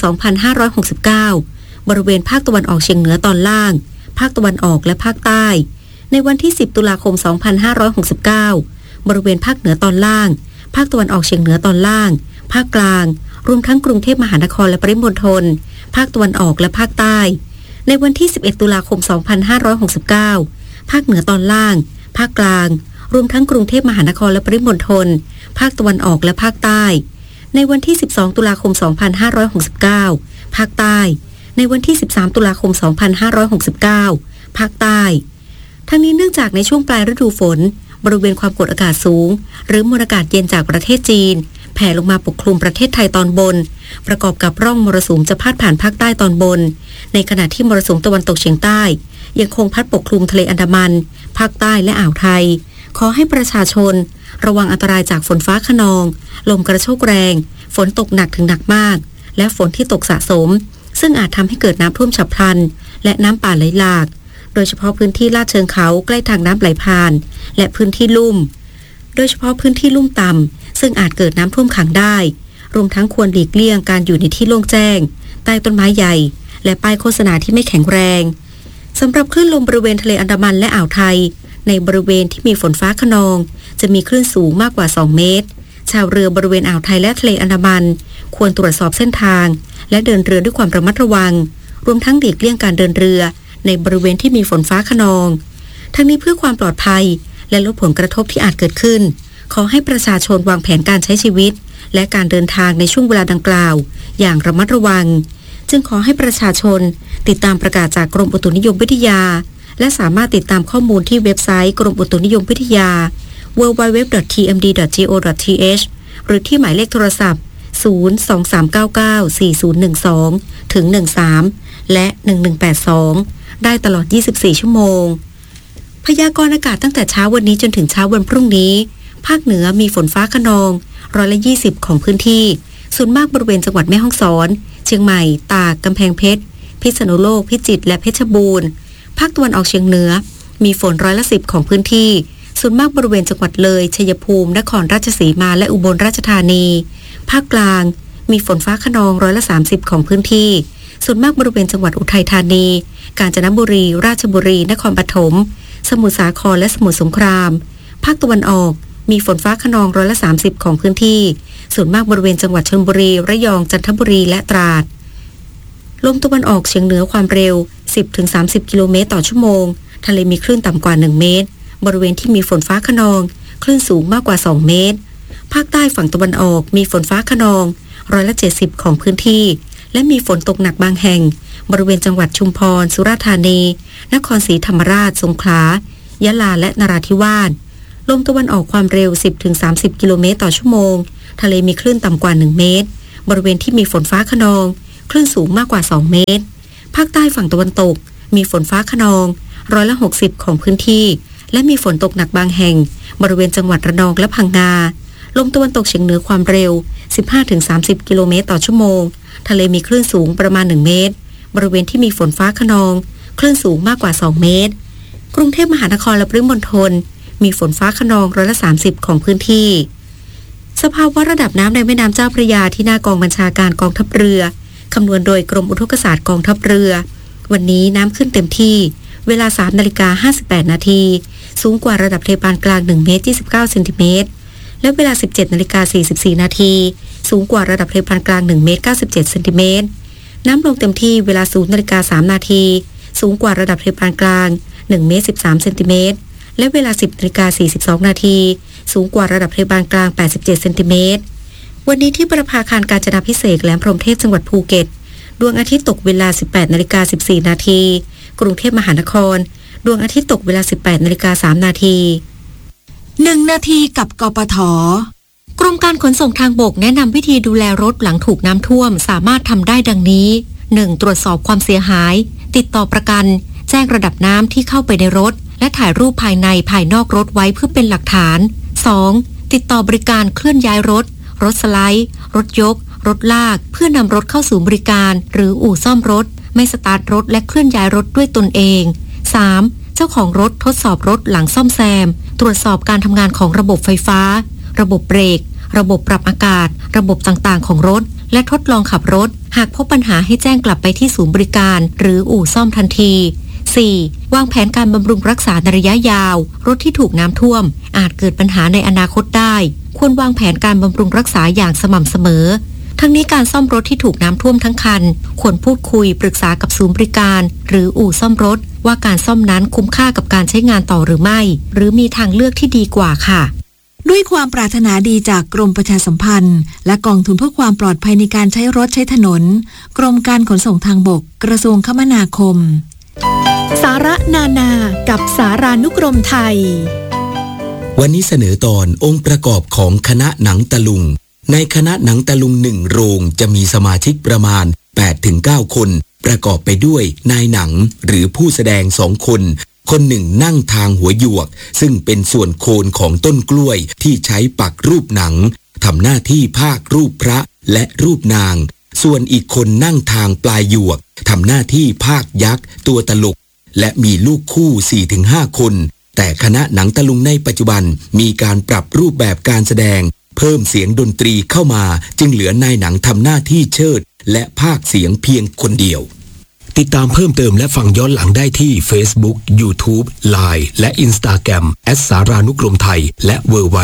2569 บริเวณภาคตะวันออกเฉียงเหนือตอนล่างภาคตะวันออกและภาคใต้ในวันที่ 10 ตุลาคม 2569 บริเวณภาคเหนือตอนล่างภาคตะวันออกเฉียงเหนือตอนล่างภาคกลางรวมทั้งกรุงเทพมหานครและปริมณฑลภาคตะวันออกและภาคใต้ในวันที่ 11 ตุลาคม 2569 ภาคเหนือตอนล่างภาคกลางรวมทั้งกรุงเทพมหานครและปริมณฑลภาคตะวันออกและภาคใต้ในวันที่ 12 ตุลาคม 2569 ภาคใต้ในวันที่ 13 ตุลาคม 2569 ภาคใต้ทั้งนี้เนื่องจากในช่วงปลายฤดูฝนบริเวณความกดอากาศสูงหรือมวลอากาศเย็นจากประเทศจีนแผ่ลงมาปกคลุมประเทศไทยตอนบนประกอบกับร่องมรสุมจะพาดผ่านภาคใต้ตอนบนในขณะที่มรสุมตะวันตกเฉียงใต้ยังคงพัดปกคลุมทะเลอันดามันภาคใต้และอ่าวไทยขอให้ประชาชนระวังอันตรายจากฝนฟ้าคะนองลมกระโชกแรงฝนตกหนักถึงหนักมากและฝนที่ตกสะสมซึ่งอาจทำให้เกิดน้ำท่วมฉับพลันและน้ำป่าไหลหลากโดยเฉพาะพื้นที่ลาดเชิงเขาใกล้ทางน้ำไหลผ่านและพื้นที่ลุ่มโดยเฉพาะพื้นที่ลุ่มต่ำซึ่งอาจเกิดน้ำท่วมขังได้รวมทั้งควรหลีกเลี่ยงการอยู่ในที่โล่งแจ้งใต้ต้นไม้ใหญ่และป้ายโฆษณาที่ไม่แข็งแรงสำหรับคลื่นลมบริเวณทะเลอันดามันและอ่าวไทยในบริเวณที่มีฝนฟ้าคะนองจะมีคลื่นสูงมากกว่า2เมตรชาวเรือบริเวณอ่าวไทยและทะเลอันดามันควรตรวจสอบเส้นทางและเดินเรือด้วยความระมัดระวังรวมทั้งหลีกเลี่ยงการเดินเรือในบริเวณที่มีฝนฟ้าคะนองทั้งนี้เพื่อความปลอดภัยและลดผลกระทบที่อาจเกิดขึ้นขอให้ประชาชนวางแผนการใช้ชีวิตและการเดินทางในช่วงเวลาดังกล่าวอย่างระมัดระวังจึงขอให้ประชาชนติดตามประกาศจากกรมอุตุนิยมวิทยาและสามารถติดตามข้อมูลที่เว็บไซต์กรมอุตุนิยมวิทยา www.tmd.go.th หรือที่หมายเลขโทรศัพท์023994012ถึง13และ1182ได้ตลอด24ชั่วโมงพยากรณ์อากาศตั้งแต่เช้าวันนี้จนถึงเช้าวันพรุ่งนี้ภาคเหนือมีฝนฟ้าคะนอง120ของพื้นที่ส่วนมากบริเวณจังหวัดแม่ฮ่องสอนเชียงใหม่ตากกำแพงเพชรพิษณุโลกพิจิตรและเพชรบูรณ์ภาคตะวันออกเฉียงเหนือมีฝน10%ของพื้นที่ส่วนมากบริเวณจังหวัดเลยชัยภูมินครราชสีมาและอุบลราชธานีภาคกลางมีฝนฟ้าคะนอง30%ของพื้นที่ส่วนมากบริเวณจังหวัดอุทัยธานีกาญจนบุรีราชบุรีนครปฐมสมุทรสาครและสมุทรสงครามภาคตะวันออกมีฝนฟ้าคะนอง30%ของพื้นที่ส่วนมากบริเวณจังหวัดชลบุรีระยองจันทบุรีและตราดลมตะวันออกเฉียงเหนือความเร็ว 10-30 กิโลเมตรต่อชั่วโมงทะเลมีคลื่นต่ำกว่า1เมตรบริเวณที่มีฝนฟ้าคะนองคลื่นสูงมากกว่า2เมตรภาคใต้ฝั่งตะวันออกมีฝนฟ้าคะนอง170%ของพื้นที่และมีฝนตกหนักบางแห่งบริเวณจังหวัดชุมพรสุราษฎร์ธานีนครศรีธรรมราชสงขลายะลาและนราธิวาสลมตะวันออกความเร็ว 10-30 กิโลเมตรต่อชั่วโมงทะเลมีคลื่นต่ำกว่า1เมตรบริเวณที่มีฝนฟ้าคะนองคลื่นสูงมากกว่า2เมตรภาคใต้ฝั่งตะวันตกมีฝนฟ้าคะนอง60%ของพื้นที่และมีฝนตกหนักบางแห่งบริเวณจังหวัดระนองและพังงาลมตะวันตกเฉียงเหนือความเร็ว 15-30 กิโลเมตรต่อชั่วโมงทะเลมีคลื่นสูงประมาณ1เมตรบริเวณที่มีฝนฟ้าคะนองคลื่นสูงมากกว่า2เมตรกรุงเทพมหานครและปริมณฑลมีฝนฟ้าคะนอง30%ของพื้นที่สภาวะระดับน้ำในแม่น้ำเจ้าพระยาที่หน้ากองบัญชาการกองทัพเรือคำนวณโดยกรมอุทกศาสตร์กองทัพเรือวันนี้น้ำขึ้นเต็มที่เวลา 3:58 นาทีสูงกว่าระดับทะเลปานกลาง1เมตร29เซนติเมตรและเวลา 17:44 นาทีสูงกว่าระดับทะเลปานกลาง1เมตร97เซนติเมตรน้ำลงเต็มที่เวลา 0:03 นาทีสูงกว่าระดับทะเลปานกลาง1เมตร13เซนติเมตรและเวลา 10:42 นาทีสูงกว่าระดับทะเลปานกลาง87เซนติเมตรวันนี้ที่ประภาคารกาญจนาภิเษกแหลมพรหมเทพจังหวัดภูเก็ตดวงอาทิตย์ตกเวลา 18:14 นาทีกรุงเทพมหานครดวงอาทิตย์ตกเวลา 18:03 นาที
1 นาทีกับกปท.
กรมการขนส่งทางบกแนะนำวิธีดูแลรถหลังถูกน้ำท่วมสามารถทำได้ดังนี้ 1. ตรวจสอบความเสียหายติดต่อประกันแจ้งระดับน้ำที่เข้าไปในรถและถ่ายรูปภายในภายนอกรถไว้เพื่อเป็นหลักฐาน 2. ติดต่อบริการเคลื่อนย้ายรถรถสไลด์รถยกรถลากเพื่อนำรถเข้าสู่บริการหรืออู่ซ่อมรถไม่สตาร์ทรถและเคลื่อนย้ายรถด้วยตนเอง 3. เจ้าของรถทดสอบรถหลังซ่อมแซมตรวจสอบการทำงานของระบบไฟฟ้าระบบเบรกระบบปรับอากาศระบบต่างๆของรถและทดลองขับรถหากพบปัญหาให้แจ้งกลับไปที่ศูนย์บริการหรืออู่ซ่อมทันที 4. วางแผนการบำรุงรักษาในระยะยาวรถที่ถูกน้ำท่วมอาจเกิดปัญหาในอนาคตได้ควรวางแผนการบำรุงรักษาอย่างสม่ำเสมอทั้งนี้การซ่อมรถที่ถูกน้ำท่วมทั้งคันควรพูดคุยปรึกษากับศูนย์บริการหรืออู่ซ่อมรถว่าการซ่อมนั้นคุ้มค่ากับการใช้งานต่อหรือไม่หรือมีทางเลือกที่ดีกว่าค่ะ
ด้วยความปรารถนาดีจากกรมประชาสัมพันธ์และกองทุนเพื่อความปลอดภัยในการใช้รถใช้ถนนกรมการขนส่งทางบกกระทรวงคมนาคม
สาระนานากับสารานุกรมไทย
วันนี้เสนอตอนองค์ประกอบของคณะหนังตะลุงในคณะหนังตะลุง1โรงจะมีสมาชิกประมาณ 8-9 คนประกอบไปด้วยนายหนังหรือผู้แสดง2คนคนหนึ่งนั่งทางหัวหยวกซึ่งเป็นส่วนโคนของต้นกล้วยที่ใช้ปักรูปหนังทำหน้าที่พากรูปพระและรูปนางส่วนอีกคนนั่งทางปลายหยวกทำหน้าที่พากยักษ์ตัวตลกและมีลูกคู่ 4-5 คนแต่คณะหนังตะลุงในปัจจุบันมีการปรับรูปแบบการแสดงเพิ่มเสียงดนตรีเข้ามาจึงเหลือนายหนังทำหน้าที่เชิดและพากเสียงเพียงคนเดียวติดตามเพิ่มเติมและฟังย้อนหลังได้ที่ Facebook, YouTube, Line และ Instagram @สารานุกรมไทยและ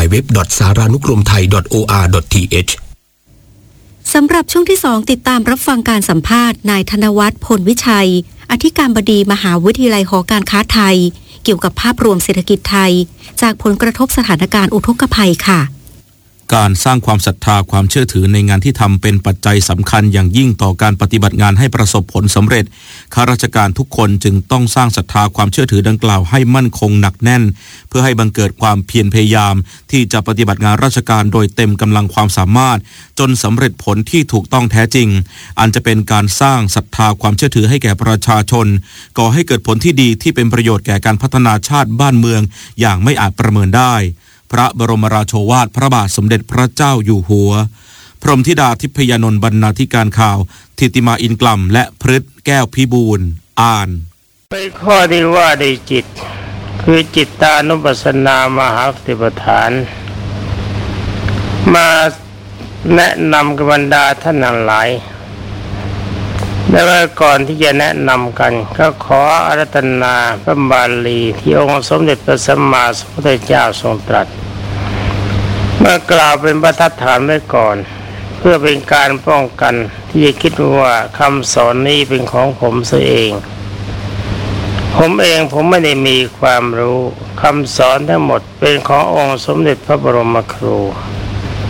www.saranukromthai.or.th
สำหรับช่วงที่ 2 ติดตามรับฟังการสัมภาษณ์นายธนวัฒน์พลวิชัยอธิการบดีมหาวิทยาลัยหอการค้าไทยเกี่ยวกับภาพรวมเศรษฐกิจไทยจากผลกระทบสถานการณ์อุทกภัยค่ะ
การสร้างความศรัทธาความเชื่อถือในงานที่ทำเป็นปัจจัยสำคัญอย่างยิ่งต่อการปฏิบัติงานให้ประสบผลสำเร็จข้าราชการทุกคนจึงต้องสร้างศรัทธาความเชื่อถือดังกล่าวให้มั่นคงหนักแน่นเพื่อให้บังเกิดความเพียรพยายามที่จะปฏิบัติงานราชการโดยเต็มกำลังความสามารถจนสำเร็จผลที่ถูกต้องแท้จริงอันจะเป็นการสร้างศรัทธาความเชื่อถือให้แก่ประชาชนก่อให้เกิดผลที่ดีที่เป็นประโยชน์แก่การพัฒนาชาติบ้านเมืองอย่างไม่อาจประเมินได้พระบรมราโชวาทพระบาทสมเด็จพระเจ้าอยู่หัวพรหมธิดาทิพยานนท์บรรณาธิการข่าวธิติมาอินกล่ำและพฤทธิ์แก้วพิบูลย์อ่าน
ในข้อที่ว่าในจิตคือจิตตานุปัสสนามหาสติปัฏฐานมาแนะนำกับบรรดาท่านทั้งหลายแต่ว่าก่อนที่จะแนะนำกันก็ขออาราธนาพระบาลีที่องค์สมเด็จพระสัมมาสัมพุทธเจ้าทรงตรัสเมื่อกล่าวเป็นบรรทัดฐานไว้ก่อนเพื่อเป็นการป้องกันที่จะคิดว่าคำสอนนี้เป็นของผมเสียเองผมไม่ได้มีความรู้คำสอนทั้งหมดเป็นขององค์สมเด็จพระบรมครู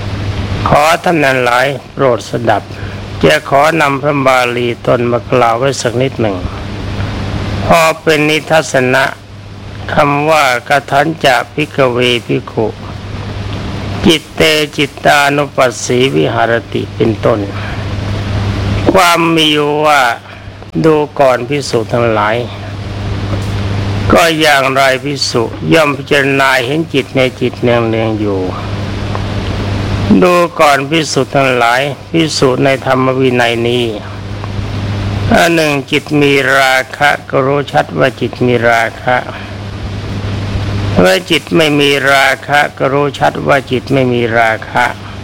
ขอท่านนั้นหลายโปรดสดับจะขอนำพระบาลีตนมากล่าวไว้สักนิดหนึ่งพอเป็นนิทัศนะคำว่ากทัญจะภิกขเวภิกขุจิตเตจิตตานุปัสสีวิหารติเป็นต้นความมีอยู่ว่าดูก่อนภิกษุทั้งหลายก็อย่างไรภิกษุย่อมพิจารณาเห็นจิตในจิตเนืองๆอยู่ดูก่อนภิกษุทั้งหลายภิกษุในธรรมวินัยนี้อันหนึ่งจิตมีราคะก็รู้ชัดว่าจิตมีราคะเมื่อจิตไม่มีราคะก็รู้ชัดว่าจิตไม่มีราคะ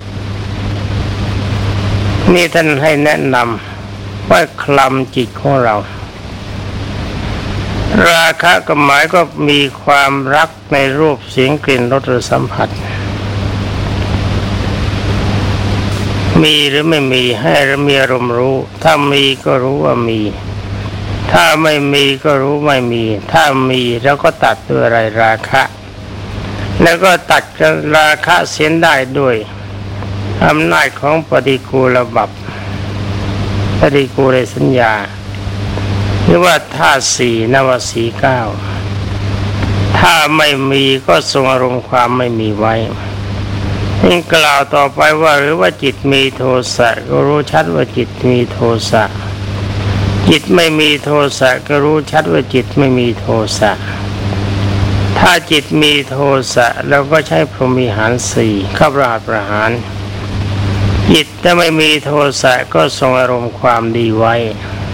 นี่ท่านให้แนะนำว่าคลำจิตของเราราคะก็หมายก็มีความรักในรูปเสียงกลิ่นรสสัมผัสมีหรือไม่มีให้มีอารมณ์รู้ถ้ามีก็รู้ว่ามีถ้าไม่มีก็รู้ไม่มีถ้ามีแล้วก็ตัดด้วยอะไรราคะแล้วก็ตัดราคะเสียได้ด้วยอำนาจของปฏิกูลบัพปฏิกูลสัญญาหรือว่าธาตุสี่นวสีเก้าถ้าไม่มีก็ทรงอารมณ์ความไม่มีไว้ยิ่งกล่าวต่อไปว่าหรือว่าจิตมีโทสะก็รู้ชัดว่าจิตมีโทสะจิตไม่มีโทสะก็รู้ชัดว่าจิตไม่มีโทสะถ้าจิตมีโทสะเราก็ใช้พรหมิหารสี่เข้าประหารจิตถ้าไม่มีโทสะก็ทรงอารมณ์ความดีไว้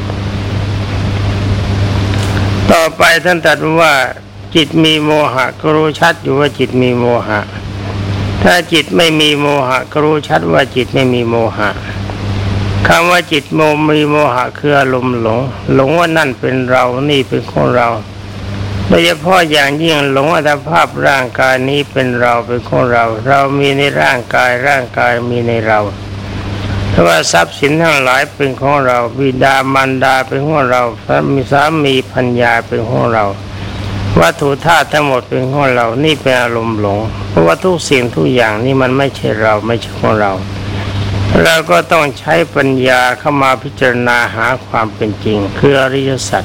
ต่อไปท่านตรัสว่าจิตมีโมหะก็รู้ชัดอยู่ว่าจิตมีโมหะถ้าจิตไม่มีโมหะก็รู้ชัดว่าจิตไม่มีโมหะคำว่าจิตมีโมหะคืออารมณ์หลงว่านั่นเป็นเรานี่เป็นของเราโดยเฉพาะอย่างยิ่งหลงอัตภาพร่างกายนี้เป็นเราเป็นของเราเรามีในร่างกายร่างกายมีในเราเพราะว่าทรัพย์สินทั้งหลายเป็นของเราบิดามารดาเป็นของเราสามีภรรยาเป็นของเราวัตถุธาตุทั้งหมดเป็นของเรานี่เป็นอารมณ์หลงเพราะว่าทุกสิ่งทุกอย่างนี่มันไม่ใช่เราไม่ใช่ของเราเราก็ต้องใช้ปัญญาเข้ามาพิจารณาหาความเป็นจริงคืออริยสัจ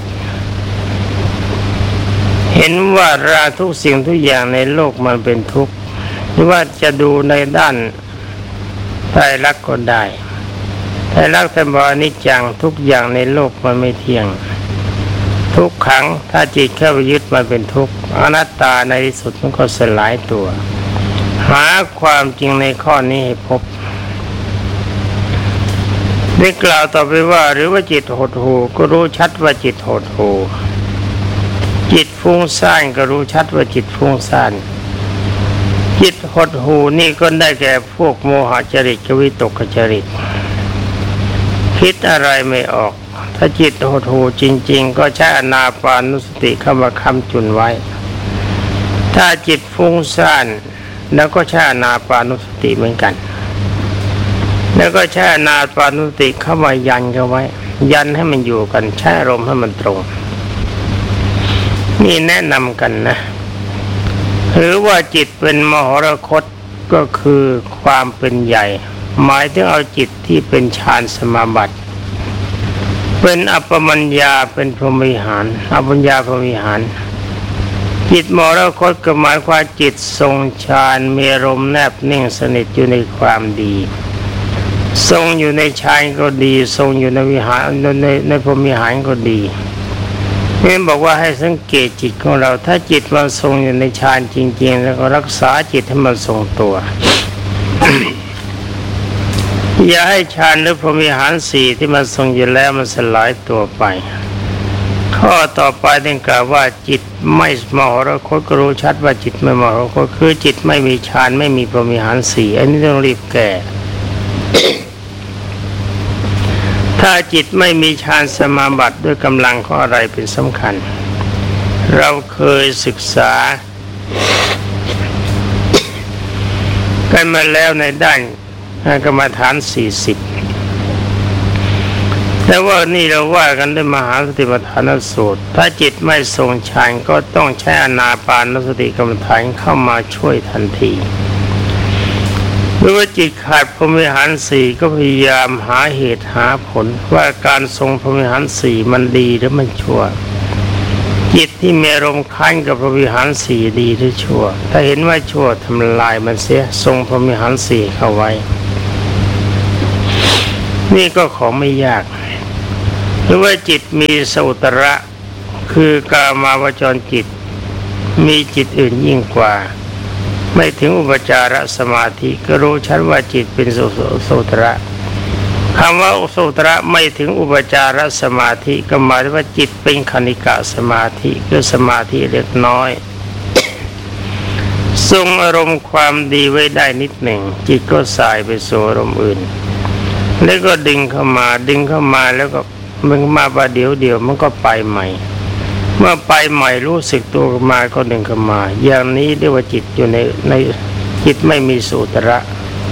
เห็นว่าทุกสิ่งทุกอย่างในโลกมันเป็นทุกข์หรือว่าจะดูในด้านไตรลักษณ์ก็ได้ไตรลักษณ์เป็นว่าอนิจจังทุกอย่างในโลกมันไม่เที่ยงทุกขังถ้าจิตเข้าไปยึดมันเป็นทุกข์อนัตตาในที่สุดมันก็สลายตัวหาความจริงในข้อนี้ให้พบได้กล่าวต่อไปว่าหรือว่าจิตหดหู่ก็รู้ชัดว่าจิตหดหู่จิตฟุ้งซ่านก็รู้ชัดว่าจิตฟุ้งซ่านจิตหดหู่นี่ก็ได้แก่พวกโมหจริตกับวิตกจริตคิดอะไรไม่ออกถ้าจิตหดหู่จริงๆก็ใช้อานาปานุสติเข้ามาค้ำจุนไว้ถ้าจิตฟุ้งซ่านแล้วก็ใช้อานาปานุสติเหมือนกันแล้วก็ใช้อานาปานุสติเข้ามายันเข้าไว้ยันให้มันอยู่กันใช้อารมณ์ให้มันตรงนี่แนะนำกันนะหรือว่าจิตเป็นมหรคตก็คือความเป็นใหญ่หมายถึงเอาจิตที่เป็นฌานสมาบัติเป็นอัปปมัญญาเป็นพรหมวิหารอัปปมัญญาพรหมวิหารจิตมรคตก็หมายความจิตทรงฌานมีอารมณ์แนบนิ่งสนิทอยู่ในความดีทรงอยู่ในฌานก็ดีทรงอยู่ในวิหารในพรหมวิหารก็ดีนี่บอกว่าให้สังเกตจิตของเราถ้าจิตมันทรงอยู่ในฌานจริงๆแล้วก็รักษาจิตให้มันทรงตัว อย่าให้ฌานหรือพรหมวิหารสี่ที่มันทรงอยู่แล้วมันสลายตัวไปข้อต่อไปได้กล่าวว่าจิตไม่มหรคตก็รู้ชัดว่าจิตไม่มหรคตคือจิตไม่มีฌานไม่มีพรหมวิหารสี่อันนี้ต้องรีบแก้ ถ้าจิตไม่มีฌานสมาบัติด้วยกำลังของอะไรเป็นสำคัญเราเคยศึกษากันมาแล้วในด้านกรรมฐาน40แต่ว่านี่เราว่ากันด้วยมหาสติปัฏฐานสูตรถ้าจิตไม่ทรงฌานก็ต้องใช้อานาปานสติกรรมฐานเข้ามาช่วยทันทีรือว่าจิตขาดพรหมวิหารสี่ก็พยายามหาเหตุหาผลว่าการทรงพรหมวิหารสี่มันดีหรือมันชั่วจิตที่มีอารมณ์ค้านกับพรหมวิหารสี่ดีหรือชั่วถ้าเห็นว่าชั่วทำลายมันเสียทรงพรหมวิหารสี่เข้าไว้นี่ก็ของไม่ยากหรือว่าจิตมีสอุตระคือกามาวจรจิตมีจิตอื่นยิ่งกว่าไม่ถึงอุปจารสมาธิก็รู้ชัดว่าจิตเป็นโสตระคำว่าโสตระไม่ถึงอุปจารสมาธิก็หมายถึงว่าจิตเป็นคณิกะสมาธิคือสมาธิเล็กน้อยทรงอารมณ์ความดีไว้ได้นิดหนึ่งจิตก็สายไปสู่อารมณ์อื่นแล้วก็ดึงเข้ามาแล้วก็มันมาประเดี๋ยวมันก็ไปใหม่เมื่อไปใหม่รู้สึกตัวมาก็ดึงเข้ามาอย่างนี้เรียกว่าจิตอยู่ในจิตไม่มีสุตระ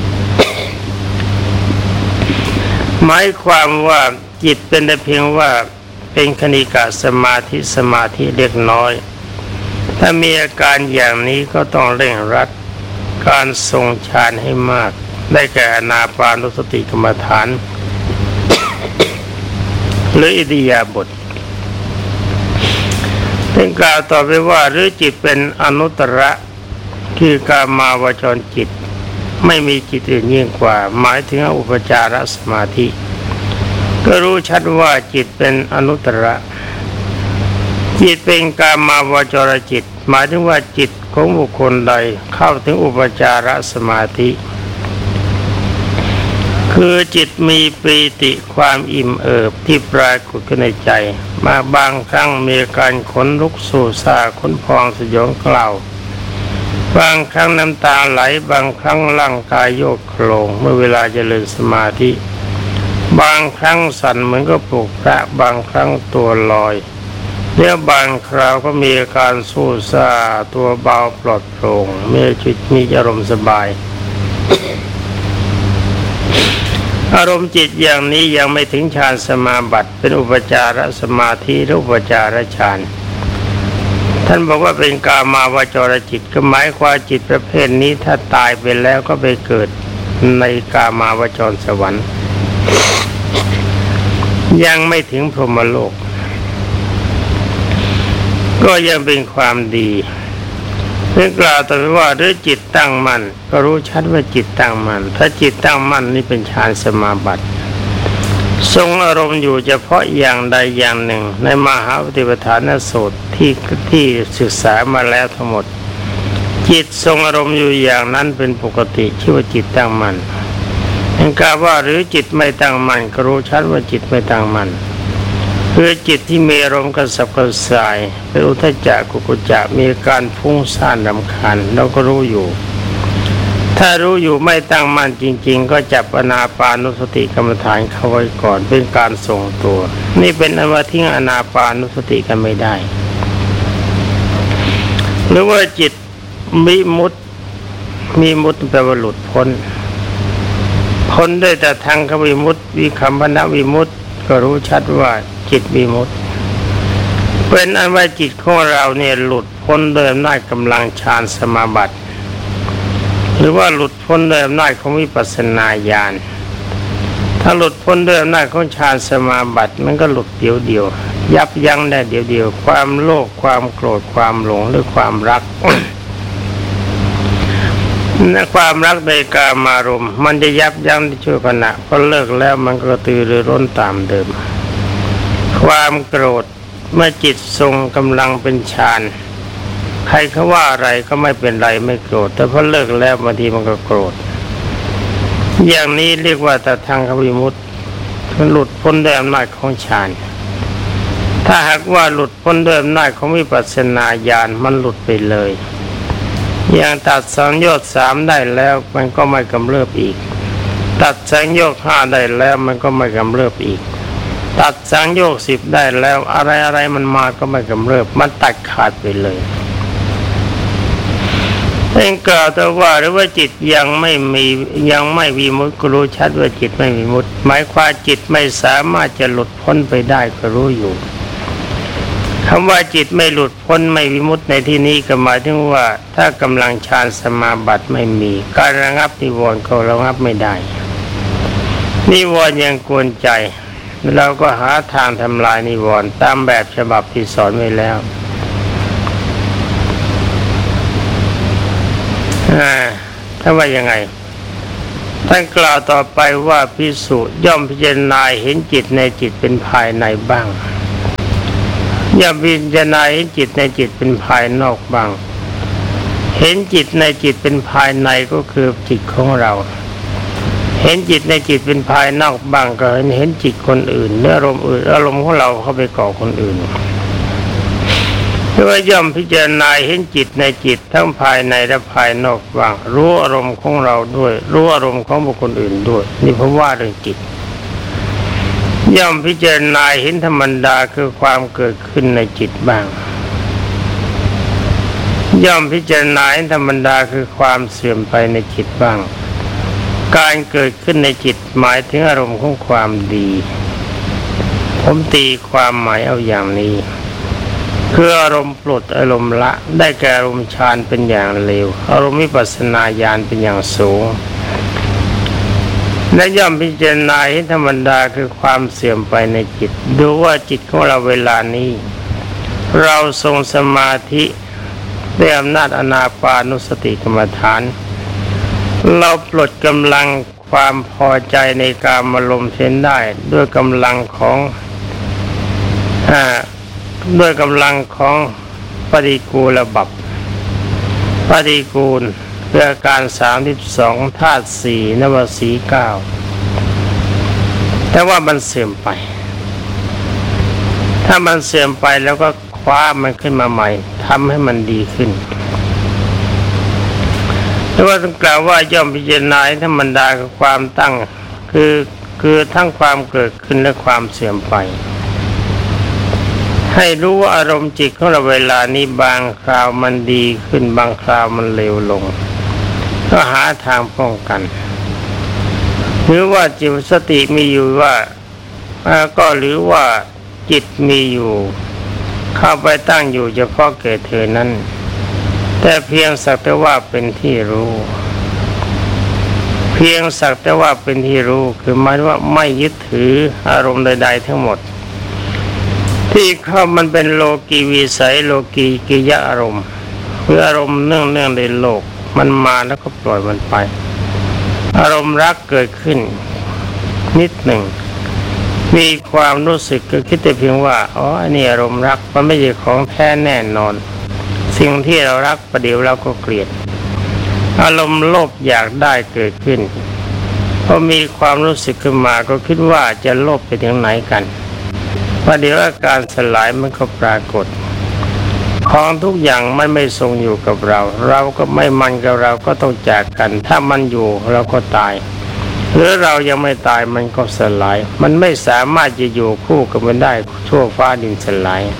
หมายความว่าจิตเป็นแต่เพียงว่าเป็นคณิกะสมาธิเล็กน้อยถ้ามีอาการอย่างนี้ก็ต้องเร่งรัดการทรงฌานให้มากได้แก่อานาปานุสติกรรมฐานหรืออิริยาบถเป็นกล่าวต่อไปว่าหรือจิตเป็นอนุตตระคือกามาวจรจิตไม่มีจิตอื่นยิ่งกว่าหมายถึงอุปจารสมาธิก็รู้ชัดว่าจิตเป็นอนุตตระจิตเป็นกามาวจรจิตหมายถึงว่าจิตของบุคคลใดเข้าถึงอุปจารสมาธิคือจิตมีปีติความอิ่มเอิบที่ปรากฏขึ้นในใจมาบางครั้งมีการขนลุกสู่ซาขนพองสยองกล่าวบางครั้งน้ำตาไหลบางครั้งร่างกายโยกโคลงเมื่อเวลาเจริญสมาธิบางครั้งสั่นเหมือนกับปลุกพระบางครั้งตัวลอยแล้วบางคราวก็มีอาการสู้ซ่าตัวเบาปลอดโปร่งมีอารมณ์สบายอารมณ์จิตอย่างนี้ยังไม่ถึงฌานสมาบัติเป็นอุปจารสมาธิหรืออุปจารฌานท่านบอกว่าเป็นกามาวจรจิตก็หมายความจิตประเภทนี้ถ้าตายไปแล้วก็ไปเกิดในกามาวจรสวรรค์ยังไม่ถึงพรหมโลกก็ยังเป็นความดีเพื่อกล่าวต่อไปว่าหรือจิตตั้งมั่นก็รู้ชัดว่าจิตตั้งมั่นถ้าจิตตั้งมั่นนี่เป็นฌานสมาบัติทรงอารมณ์อยู่เฉพาะอย่างใดอย่างหนึ่งในมหาปฏิปทานสูตรที่ศึกษามาแล้วทั้งหมดจิตทรงอารมณ์อยู่อย่างนั้นเป็นปกติชื่อว่าจิตตั้งมั่นเป็นกล่าวว่าหรือจิตไม่ตั้งมั่นก็รู้ชัดว่าจิตไม่ตั้งมั่นคือจิตที่มีอารมณ์กระสับกระส่ายเป็นอุทธัจจะกุกุจจะมีการฟุ้งซ่านรำคาญเราก็รู้อยู่ถ้ารู้อยู่ไม่ตั้งมั่นจริงๆก็จับอานาปานุสติกรรมฐานเข้าไว้ก่อนเป็นการทรงตัวนี่เป็นอันว่าทิ้งอานาปานุสติกันไม่ได้หรือว่าจิตมีมุตแปลว่าหลุดพ้นด้วยแต่ทางขวิมุตติวิคัมภนวิมุตติก็รู้ชัดว่าจิตวิมุตติเป็นอันว่าจิตของเราเนี่ยหลุดพ้นโดยอำนาจกำลังฌานสมาบัติหรือว่าหลุดพ้นโดยอำนาจของวิปัสสนาญาณถ้าหลุดพ้นโดยอำนาจของฌานสมาบัติมันก็หลุดเดียวยับยั้งได้เดียวความโลภความโกรธความหลงหรือความรัก ความรักในกามารมณ์มันจะยับยั้งในชั่วขณะพอเลิกแล้วมันก็กระตือรือร้นตามเดิมความโกรธเมื่อจิตทรงกำลังเป็นฌานใครเขาว่าอะไรก็ไม่เป็นไรไม่โกรธแต่พอเลิกแล้วบางทีมันก็โกรธอย่างนี้เรียกว่าแต่ทางขวิมุตติมันหลุดพ้นด้วยอำนาจของฌานถ้าหากว่าหลุดพ้นด้วยอำนาจของวิปัสสนาญาณมันหลุดไปเลยอย่างตัดสังโยชน์3ได้แล้วมันก็ไม่กำเริบอีกตัดสังโยชน์5ได้แล้วมันก็ไม่กำเริบอีกตัดสังโยชน์10ได้แล้วอะไรมันมาก็ไม่กำเริบมันตัดขาดไปเลยเป็นกล่าวแต่ว่าหรือว่าจิตยังไม่วิมุตติก็รู้ชัดว่าจิตไม่วิมุตติหมายความจิตไม่สามารถจะหลุดพ้นไปได้ก็รู้อยู่คำว่าจิตไม่หลุดพ้นไม่วิมุตติในที่นี้ก็หมายถึงว่าถ้ากำลังฌานสมาบัติไม่มีการระงับนิวรณ์ก็ระงับไม่ได้นิวรณ์ยังกวนใจเราก็หาทางทำลายนิวรณ์ตามแบบฉบับที่สอนไว้แล้วถ้าว่ายังไงท่านกล่าวต่อไปว่าภิกษุย่อมพิจารณาเห็นจิตในจิตเป็นภายในบ้างย่อมพิจารณาเห็นจิตในจิตเป็นภายนอกบ้างเห็นจิตในจิตเป็นภายในก็คือจิตของเราเห็นจิตในจิตเป็นภายนอกบ้างก็เห็นจิตคนอื่นเนื้ออารมณ์อื่นอารมณ์ของเราเข้าไปก่อคนอื่นด้วยย่อมพิจารณาเห็นจิตในจิตทั้งภายในและภายนอกบ้างรู้อารมณ์ของเราด้วยรู้อารมณ์ของบุคคลอื่นด้วยนี่ผมว่าเรื่องจิตย่อมพิจารณาเห็นธรรมดาคือความเกิดขึ้นในจิตบ้างย่อมพิจารณาเห็นธรรมดาคือความเสื่อมไปในจิตบ้างการเกิดขึ้นในจิตหมายถึงอารมณ์ของความดีผมตีความหมายเอาอย่างนี้คืออารมณ์ปลดอารมณ์ละได้แก่อารมณ์ฌานเป็นอย่างเลวอารมณ์วิปัสสนาญาณเป็นอย่างสูงและย่อมพิจารณาเห็นธรรมดาคือความเสื่อมไปในจิตดูว่าจิตของเราเวลานี้เราทรงสมาธิด้วยอำนาจอานาปานุสติกรรมฐานเราปลดกำลังความพอใจในกามารมณ์เช่นได้ด้วยกำลังของปฏิกูลบัพปฏิกูลเพื่อการ32ธาตุ4นวสี9แต่ว่ามันเสื่อมไปถ้ามันเสื่อมไปแล้วก็คว้ามันขึ้นมาใหม่ทำให้มันดีขึ้นแต่ว่าต้องกล่าวว่าย่อมพิจารณาธรรมดากับความตั้งคือทั้งความเกิดขึ้นและความเสื่อมไปให้รู้ว่าอารมณ์จิตของเราเวลานี้บางคราวมันดีขึ้นบางคราวมันเลวลงก็หาทางป้องกันหรือว่าจิตสติมีอยู่ว่าก็หรือว่าจิตมีอยู่เข้าไปตั้งอยู่เฉพาะแก่เธอนั้นแต่เพียงสักแต่ว่าเป็นที่รู้เพียงสักแต่ว่าเป็นที่รู้คือหมายว่าไม่ยึดถืออารมณ์ใดๆทั้งหมดที่เข้ามันเป็นโลกีวิสัยโลกีกิยะอารมณ์คืออารมณ์เนื่องในโลกมันมาแล้วก็ปล่อยมันไปอารมณ์รักเกิดขึ้นนิดหนึ่งมีความรู้สึกก็คิดแต่เพียงว่าอ๋ออันนี้อารมณ์รักมันไม่ใช่ของแท้แน่นอนสิ่งที่เรารักประเดี๋ยวเราก็เกลียดอารมณ์โลภอยากได้เกิดขึ้นพอมีความรู้สึกขึ้นมาก็คิดว่าจะโลภไปถึงไหนกันประเดี๋ยวอาการสลายมันก็ปรากฏของทุกอย่างมันไม่ทรงอยู่กับเราเราก็ไม่มันกับเราก็ต้องจากกันถ้ามันอยู่เราก็ตายหรือเรายังไม่ตายมันก็สลายมันไม่สามารถจะอยู่คู่กับมันได้ชั่วฟ้าดินสลาย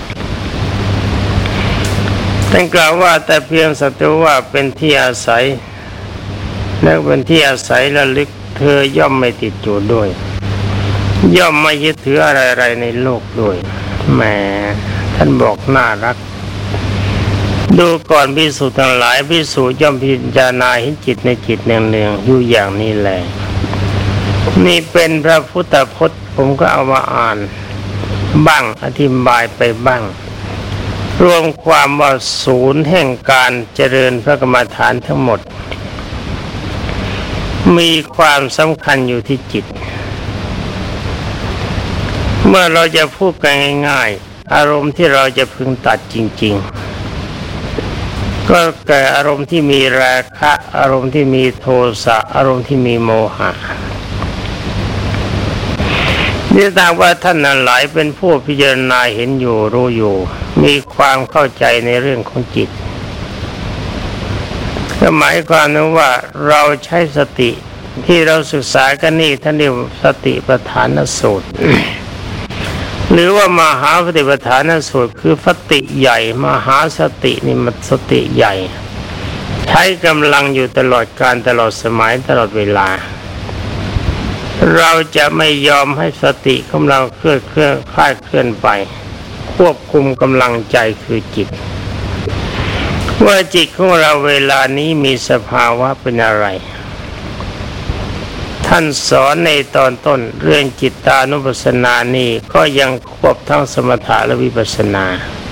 ท่านกล่าวว่าแต่เพียงสักแต่ว่าเป็นที่อาศัยและเป็นที่อาศัยระลึกเธอย่อมไม่ติดอยู่ด้วยย่อมไม่ยึดถืออะไรๆในโลกด้วยแหมท่านบอกน่ารักดูก่อนภิกษุทั้งหลายภิกษุย่อมพิจารณาเห็นจิตในจิตเนืองๆอยู่อย่างนี้แหละนี่เป็นพระพุทธพจน์ผมก็เอามาอ่านบ้างอธิบายไปบ้างรวมความว่าศูนย์แห่งการเจริญพระกรรมฐานทั้งหมดมีความสำคัญอยู่ที่จิตเมื่อเราจะพูดกันง่ายๆอารมณ์ที่เราจะพึงตัดจริงๆก็แก่อารมณ์ที่มีราคะอารมณ์ที่มีโทสะอารมณ์ที่มีโมหะนี่ถ้าว่าท่านนั้นหลายเป็นผู้พิจารณาเห็นอยู่รู้อยู่มีความเข้าใจในเรื่องของจิตก็หมายความว่าเราใช้สติที่เราศึกษากันนี่ท่านเรียกสติปัฏฐานสูตร หรือว่ามหาสติปัฏฐานสูตรคือสติใหญ่มหาสตินี่มันสติใหญ่ใช้กำลังอยู่ตลอดกาลตลอดสมัยตลอดเวลาเราจะไม่ยอมให้สติของเราคลาดเคลื่อนไปควบคุมกำลังใจคือจิตว่าจิตของเราเวลานี้มีสภาวะเป็นอะไรท่านสอนในตอนต้นเรื่องจิตตานุปัสสนานี่ก็ยังควบทั้งสมถะและวิปัสสนา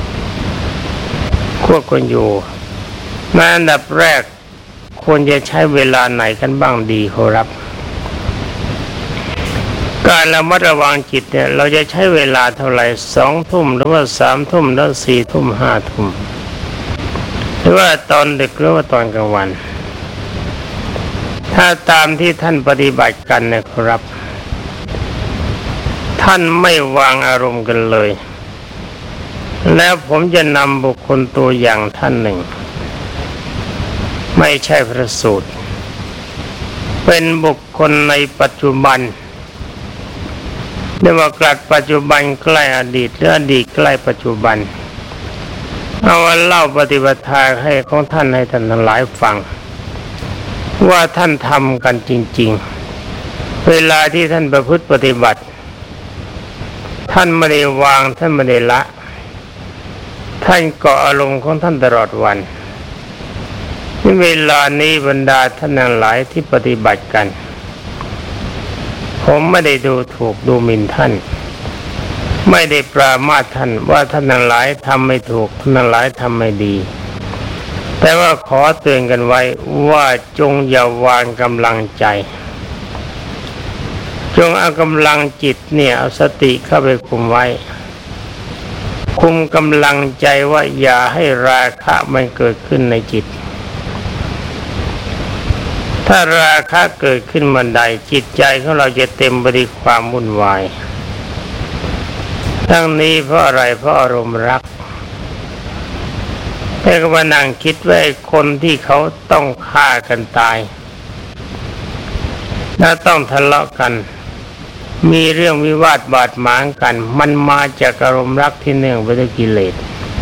ควบกันอยู่ในอันดับแรกควรจะใช้เวลาไหนกันบ้างดีครับการระมัดระวังจิตเนี่ยเราจะใช้เวลาเท่าไหร่2 ทุ่มหรือว่า3 ทุ่มแล้ว4 ทุ่ม5 ทุ่มหรือว่าตอนดึกหรือว่าตอนกลางวันถ้าตามที่ท่านปฏิบัติกันนะครับท่านไม่วางอารมณ์กันเลยแล้วผมจะนำบุคคลตัวอย่างท่านหนึ่งไม่ใช่พระสูตรเป็นบุคคลในปัจจุบันเรียกว่ากลัดปัจจุบันใกล้อดีตหรืออดีตใกล้ปัจจุบันเอาเล่าปฏิบัติให้ของท่านให้ท่านทั้งหลายฟังว่าท่านทำกันจริงๆเวลาที่ท่านประพฤติปฏิบัติท่านไม่ได้วางท่านไม่ได้ละท่านเกาะอารมณ์ของท่านตลอดวันในเวลานี้บรรดาท่านทั้งหลายที่ปฏิบัติกันผมไม่ได้ดูถูกดูหมิ่นท่านไม่ได้ปรามาสท่านว่าท่านทั้งหลายทำไม่ถูกท่านทั้งหลายทำไม่ดีแต่ว่าขอเตือนกันไว้ว่าจงอย่าวางกำลังใจจงเอากำลังจิตเนี่ยเอาสติเข้าไปคุมไว้คุมกำลังใจว่าอย่าให้ราคะมันเกิดขึ้นในจิตถ้าราคะเกิดขึ้นเมื่อใดจิตใจของเราจะเต็มไปด้วยความวุ่นวายทั้งนี้เพราะอะไรเพราะอารมณ์รักแต่ก็มานั่งคิดว่าคนที่เขาต้องฆ่ากันตายและต้องทะเลาะกันมีเรื่องวิวาทบาดหมางกันมันมาจากอารมณ์รักที่เนื่องไปด้วยกิเลส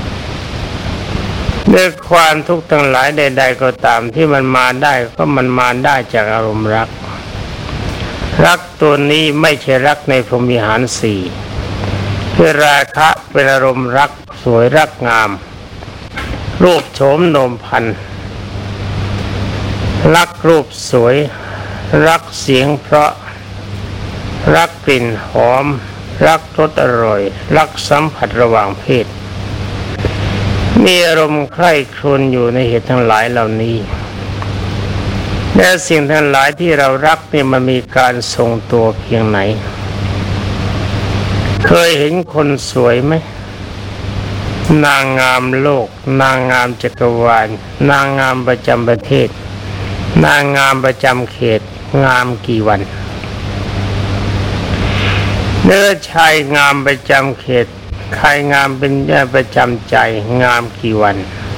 ด้วยความทุกข์ทั้งหลายใดๆก็ตามที่มันมาได้ก็มันมาได้จากอารมณ์รักตัวนี้ไม่ใช่รักในพรหมวิหาร4คือราคะเป็นอารมณ์รักสวยรักงามรูปโฉมโนมพันรักรูปสวยรักเสียงเพราะรักกลิ่นหอมรักรสอร่อยรักสัมผัสระหว่างเพศมีอารมณ์ใคร่ครวญอยู่ในเหตุทั้งหลายเหล่านี้และสิ่งทั้งหลายที่เรารักนี่มันมีการทรงตัวเพียงไหนเคยเห็นคนสวยไหมนางงามโลกนางงามจักรวาลนางงามประจำประเทศนางงามประจำเขตงามกี่วันเนื้อชายงามประจำเขตใครงามเป็นประจำใจงามกี่วัน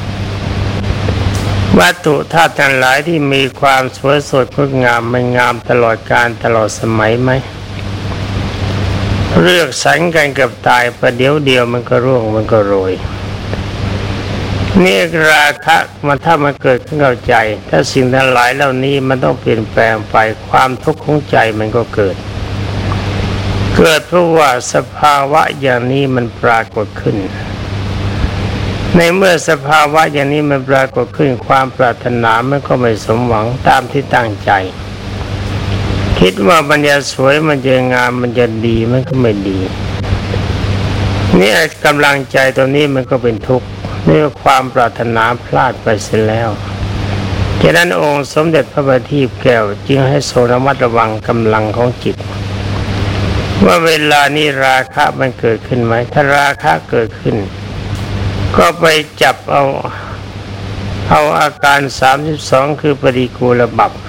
วัตถุธาตุทั้งหลายที่มีความสวยสดงดงามมันงามตลอดกาลตลอดสมัยไหมเลือกสรรกันกับตายประเดี๋ยวเดียวมันก็ร่วงมันก็โรยนี่ราคะมันถ้ามันเกิดขึ้นกับใจถ้าสิ่งทั้งหลายเหล่านี้มันต้องเปลี่ยนแปลงไปความทุกข์ของใจมันก็เกิดเพราะว่าสภาวะอย่างนี้มันปรากฏขึ้นในเมื่อสภาวะอย่างนี้มันปรากฏขึ้นความปรารถนามันก็ไม่สมหวังตามที่ตั้งใจคิดว่ามันจะสวยมันจะงามมันจะดีมันก็ไม่ดีนี่กำลังใจตัวนี้มันก็เป็นทุกข์นี่ความปรารถนาพลาดไปเสียแล้วฉะนั้นองค์สมเด็จพระบัณฑิตแก้วจึงให้ทรงระมัดระวังกำลังของจิตว่าเวลานี้ราคะมันเกิดขึ้นไหมถ้าราคะเกิดขึ้นก็ไปจับเอาอาการ32คือปฏิกูลบัพ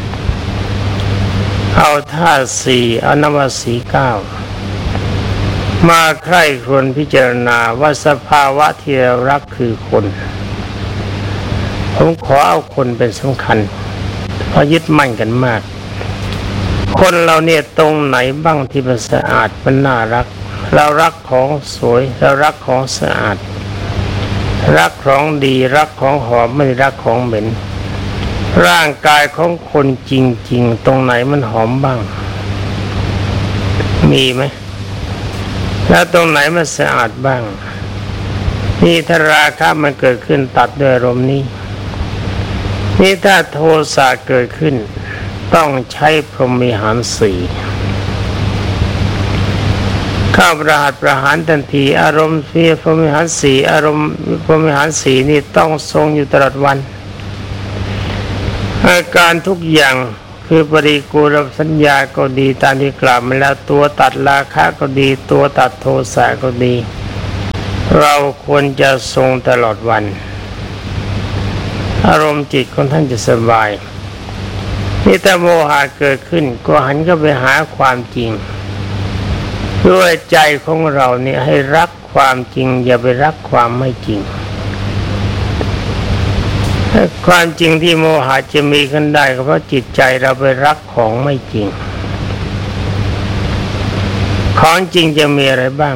เอาธาตุ4เอานวสี9มาใคร่ครวญพิจารณาว่าสภาวะที่เรารักคือคนผมขอเอาคนเป็นสำคัญเพราะยึดมั่นกันมากคนเราเนี่ยตรงไหนบ้างที่มันสะอาดมันน่ารักเรารักของสวยเรารักของสะอาดรักของดีรักของหอมไม่รักของเหม็นร่างกายของคนจริงๆตรงไหนมันหอมบ้างมีไหมแล้วตรงไหนมันสะอาดบ้างนี่ถ้าราคะมันเกิดขึ้นตัดด้วยอารมณ์นี้นี่ถ้าโทสะเกิดขึ้นต้องใช้พรหมิหารสี่ข้าประหารทันทีอารมณ์ที่พรหมิหารสี่อารมณ์พรหมิหารสี่นี่ต้องทรงอยู่ตลอดวันอาการทุกอย่างคือปริกูลสัญญาก็ดีตามที่กล่าวมาแล้วตัวตัดราคะก็ดีตัวตัดโทสะก็ดีเราควรจะทรงตลอดวันอารมณ์จิตของท่านจะสบายนี่ถ้าโมหะเกิดขึ้นก็หันเข้าไปหาความจริงด้วยใจของเราเนี่ยให้รักความจริงอย่าไปรักความไม่จริงความจริงที่โมหะจะมีขึ้นได้ก็เพราะจิตใจเราไปรักของไม่จริงของจริงจะมีอะไรบ้าง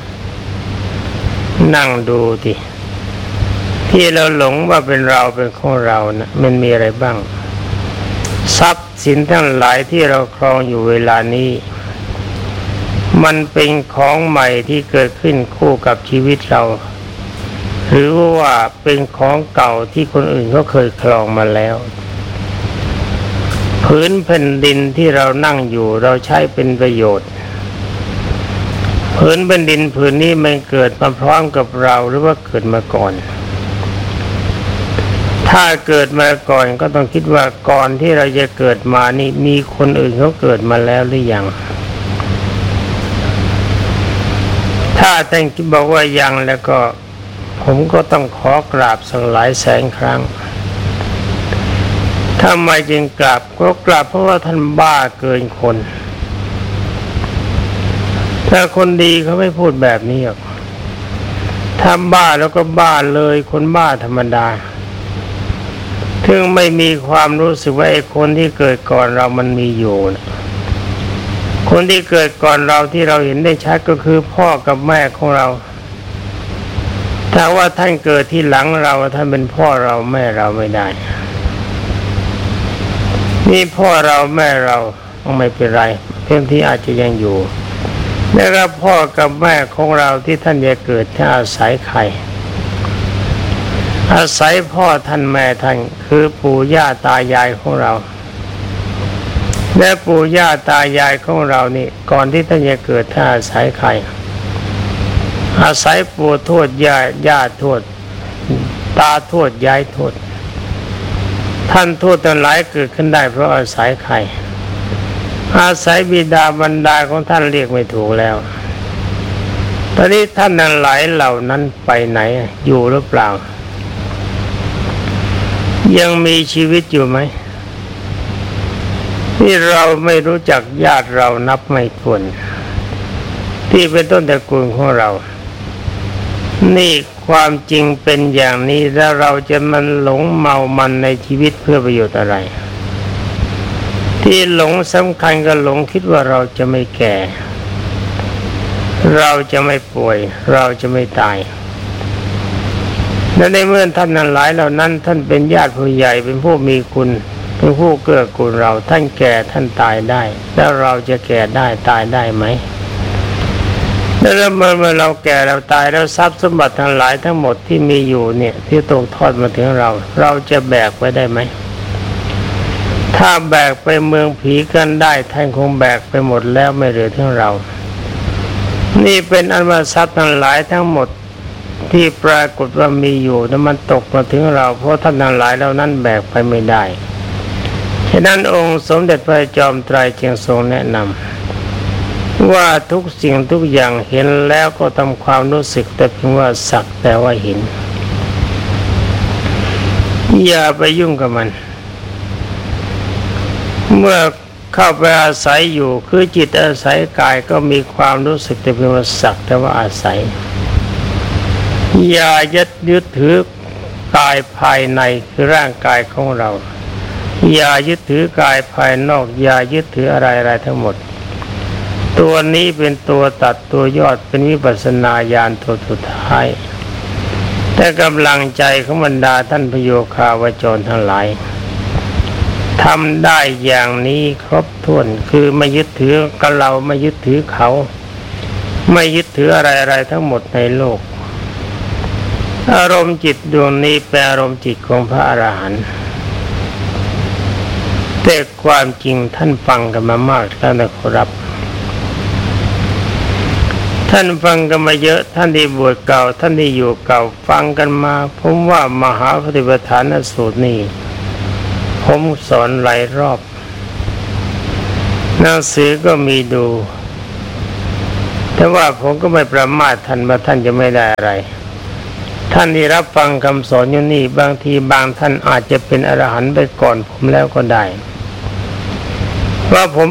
นั่งดูดิที่เราหลงว่าเป็นเราเป็นของเรานะมันมีอะไรบ้างทรัพย์สินทั้งหลายที่เราครองอยู่เวลานี้มันเป็นของใหม่ที่เกิดขึ้นคู่กับชีวิตเราหรือว่าเป็นของเก่าที่คนอื่นเขาเคยครองมาแล้วพื้นแผ่นดินที่เรานั่งอยู่เราใช้เป็นประโยชน์พื้นแผ่นดินผืนนี้มันเกิดมาพร้อมกับเราหรือว่าเกิดมาก่อนถ้าเกิดมาก่อนก็ต้องคิดว่าก่อนที่เราจะเกิดมานี่มีคนอื่นเขาเกิดมาแล้วหรือยังถ้าท่านบอกว่ายังแล้วก็ผมก็ต้องขอกราบสักหลายแสนครั้งทำไมจึงกราบก็กราบเพราะว่าท่านบ้าเกินคนถ้าคนดีเขาไม่พูดแบบนี้หรอกถ้าบ้าแล้วก็บ้าเลยคนบ้าธรรมดาถึงไม่มีความรู้สึกว่าไอ้คนที่เกิดก่อนเรามันมีอยู่นะคนที่เกิดก่อนเราที่เราเห็นได้ชัดก็คือพ่อกับแม่ของเราถ้าว่าท่านเกิดที่หลังเราท่านเป็นพ่อเราแม่เราไม่ได้นี่พ่อเราแม่เราไม่เป็นไรเพียงที่อาจจะยังอยู่แล้วก็พ่อกับแม่ของเราที่ท่านจะเกิดท่านอาศัยใครอาศัยพ่อท่านแม่ท่านคือปู่ย่าตายายของเราและปู่ย่าตายายของเรานี่ก่อนที่ท่านจะเกิดท่านอาศัยใครอาศัยปู่ทวดย่าทวดตาทวดยายทวดท่านทวดทั้งหลายเกิดขึ้นได้เพราะอาศัยใครอาศัยบิดาบรรดาของท่านเรียกไม่ถูกแล้วตอนนี้ท่านทั้งหลายเหล่านั้นไปไหนอยู่หรือเปล่ายังมีชีวิตอยู่ไหมที่เราไม่รู้จักญาติเรานับไม่ถ้วนที่เป็นต้นตระกูลของเรานี่ความจริงเป็นอย่างนี้แล้วเราจะมันหลงเมามันในชีวิตเพื่อประโยชน์อะไรที่หลงสำคัญก็หลงคิดว่าเราจะไม่แก่เราจะไม่ป่วยเราจะไม่ตายและในเมื่อท่านนั้นหลายเหล่านั้นท่านเป็นญาติผู้ใหญ่เป็นผู้มีคุณเป็นผู้เกื้อกูลเราท่านแก่ท่านตายได้แล้วเราจะแก่ได้ตายได้ไหมแล้วเมื่อเราแก่เราตายแล้วทรัพย์สมบัติทั้งหลายทั้งหมดที่มีอยู่เนี่ยที่ตกทอดมาถึงเราจะแบกไว้ได้ไหมถ้าแบกไปเมืองผีกันได้ท่านคงแบกไปหมดแล้วไม่เหลือถึงเรานี่เป็นอันว่าทรัพย์ทั้งหลายทั้งหมดที่ปรากฏว่ามีอยู่นั้นมันตกมาถึงเราเพราะท่านทั้งหลายเหล่านั้นแบกไปไม่ได้ฉะนั้นองค์สมเด็จพระจอมไตรจึงทรงแนะนำว่าทุกสิ่งทุกอย่างเห็นแล้วก็ทำความรู้สึกแต่เพียงว่าสักแต่ว่าเห็นอย่าไปยุ่งกับมันเมื่อเข้าไปอาศัยอยู่คือจิตอาศัยกายก็มีความรู้สึกแต่เพียงว่าสักแต่ว่าอาศัยอย่ายึดถือกายภายในคือร่างกายของเราอย่ายึดถือกายภายนอกอย่ายึดถืออะไรทั้งหมดตัวนี้เป็นตัวตัดตัวยอดเป็นวิปัสสนาญาณตัวสุดท้ายแต่กำลังใจของบรรดาท่านพโยคาวจรทั้งหลายทำได้อย่างนี้ครบถ้วนคือไม่ยึดถือกับเราไม่ยึดถือเขาไม่ยึดถืออะไรทั้งหมดในโลกอารมณ์จิตดวงนี้เป็นอารมณ์จิตของพระอรหันต์แต่ความจริงท่านฟังกันมามากแล้วนะครับท่านฟังกันมาเยอะท่านที่บวชเก่าท่านที่อยู่เก่าฟังกันมาผมว่ามหาปฏิปทานสูตรนี้ผมสอนหลายรอบหนังสือก็มีดูแต่ว่าผมก็ไม่ประมาทท่านว่าท่านจะไม่ได้อะไรท่านที่รับฟังคำสอนอยู่นี่บางทีบางท่านอาจจะเป็นอรหันต์ไปก่อนผมแล้วก็ได้ว่าผม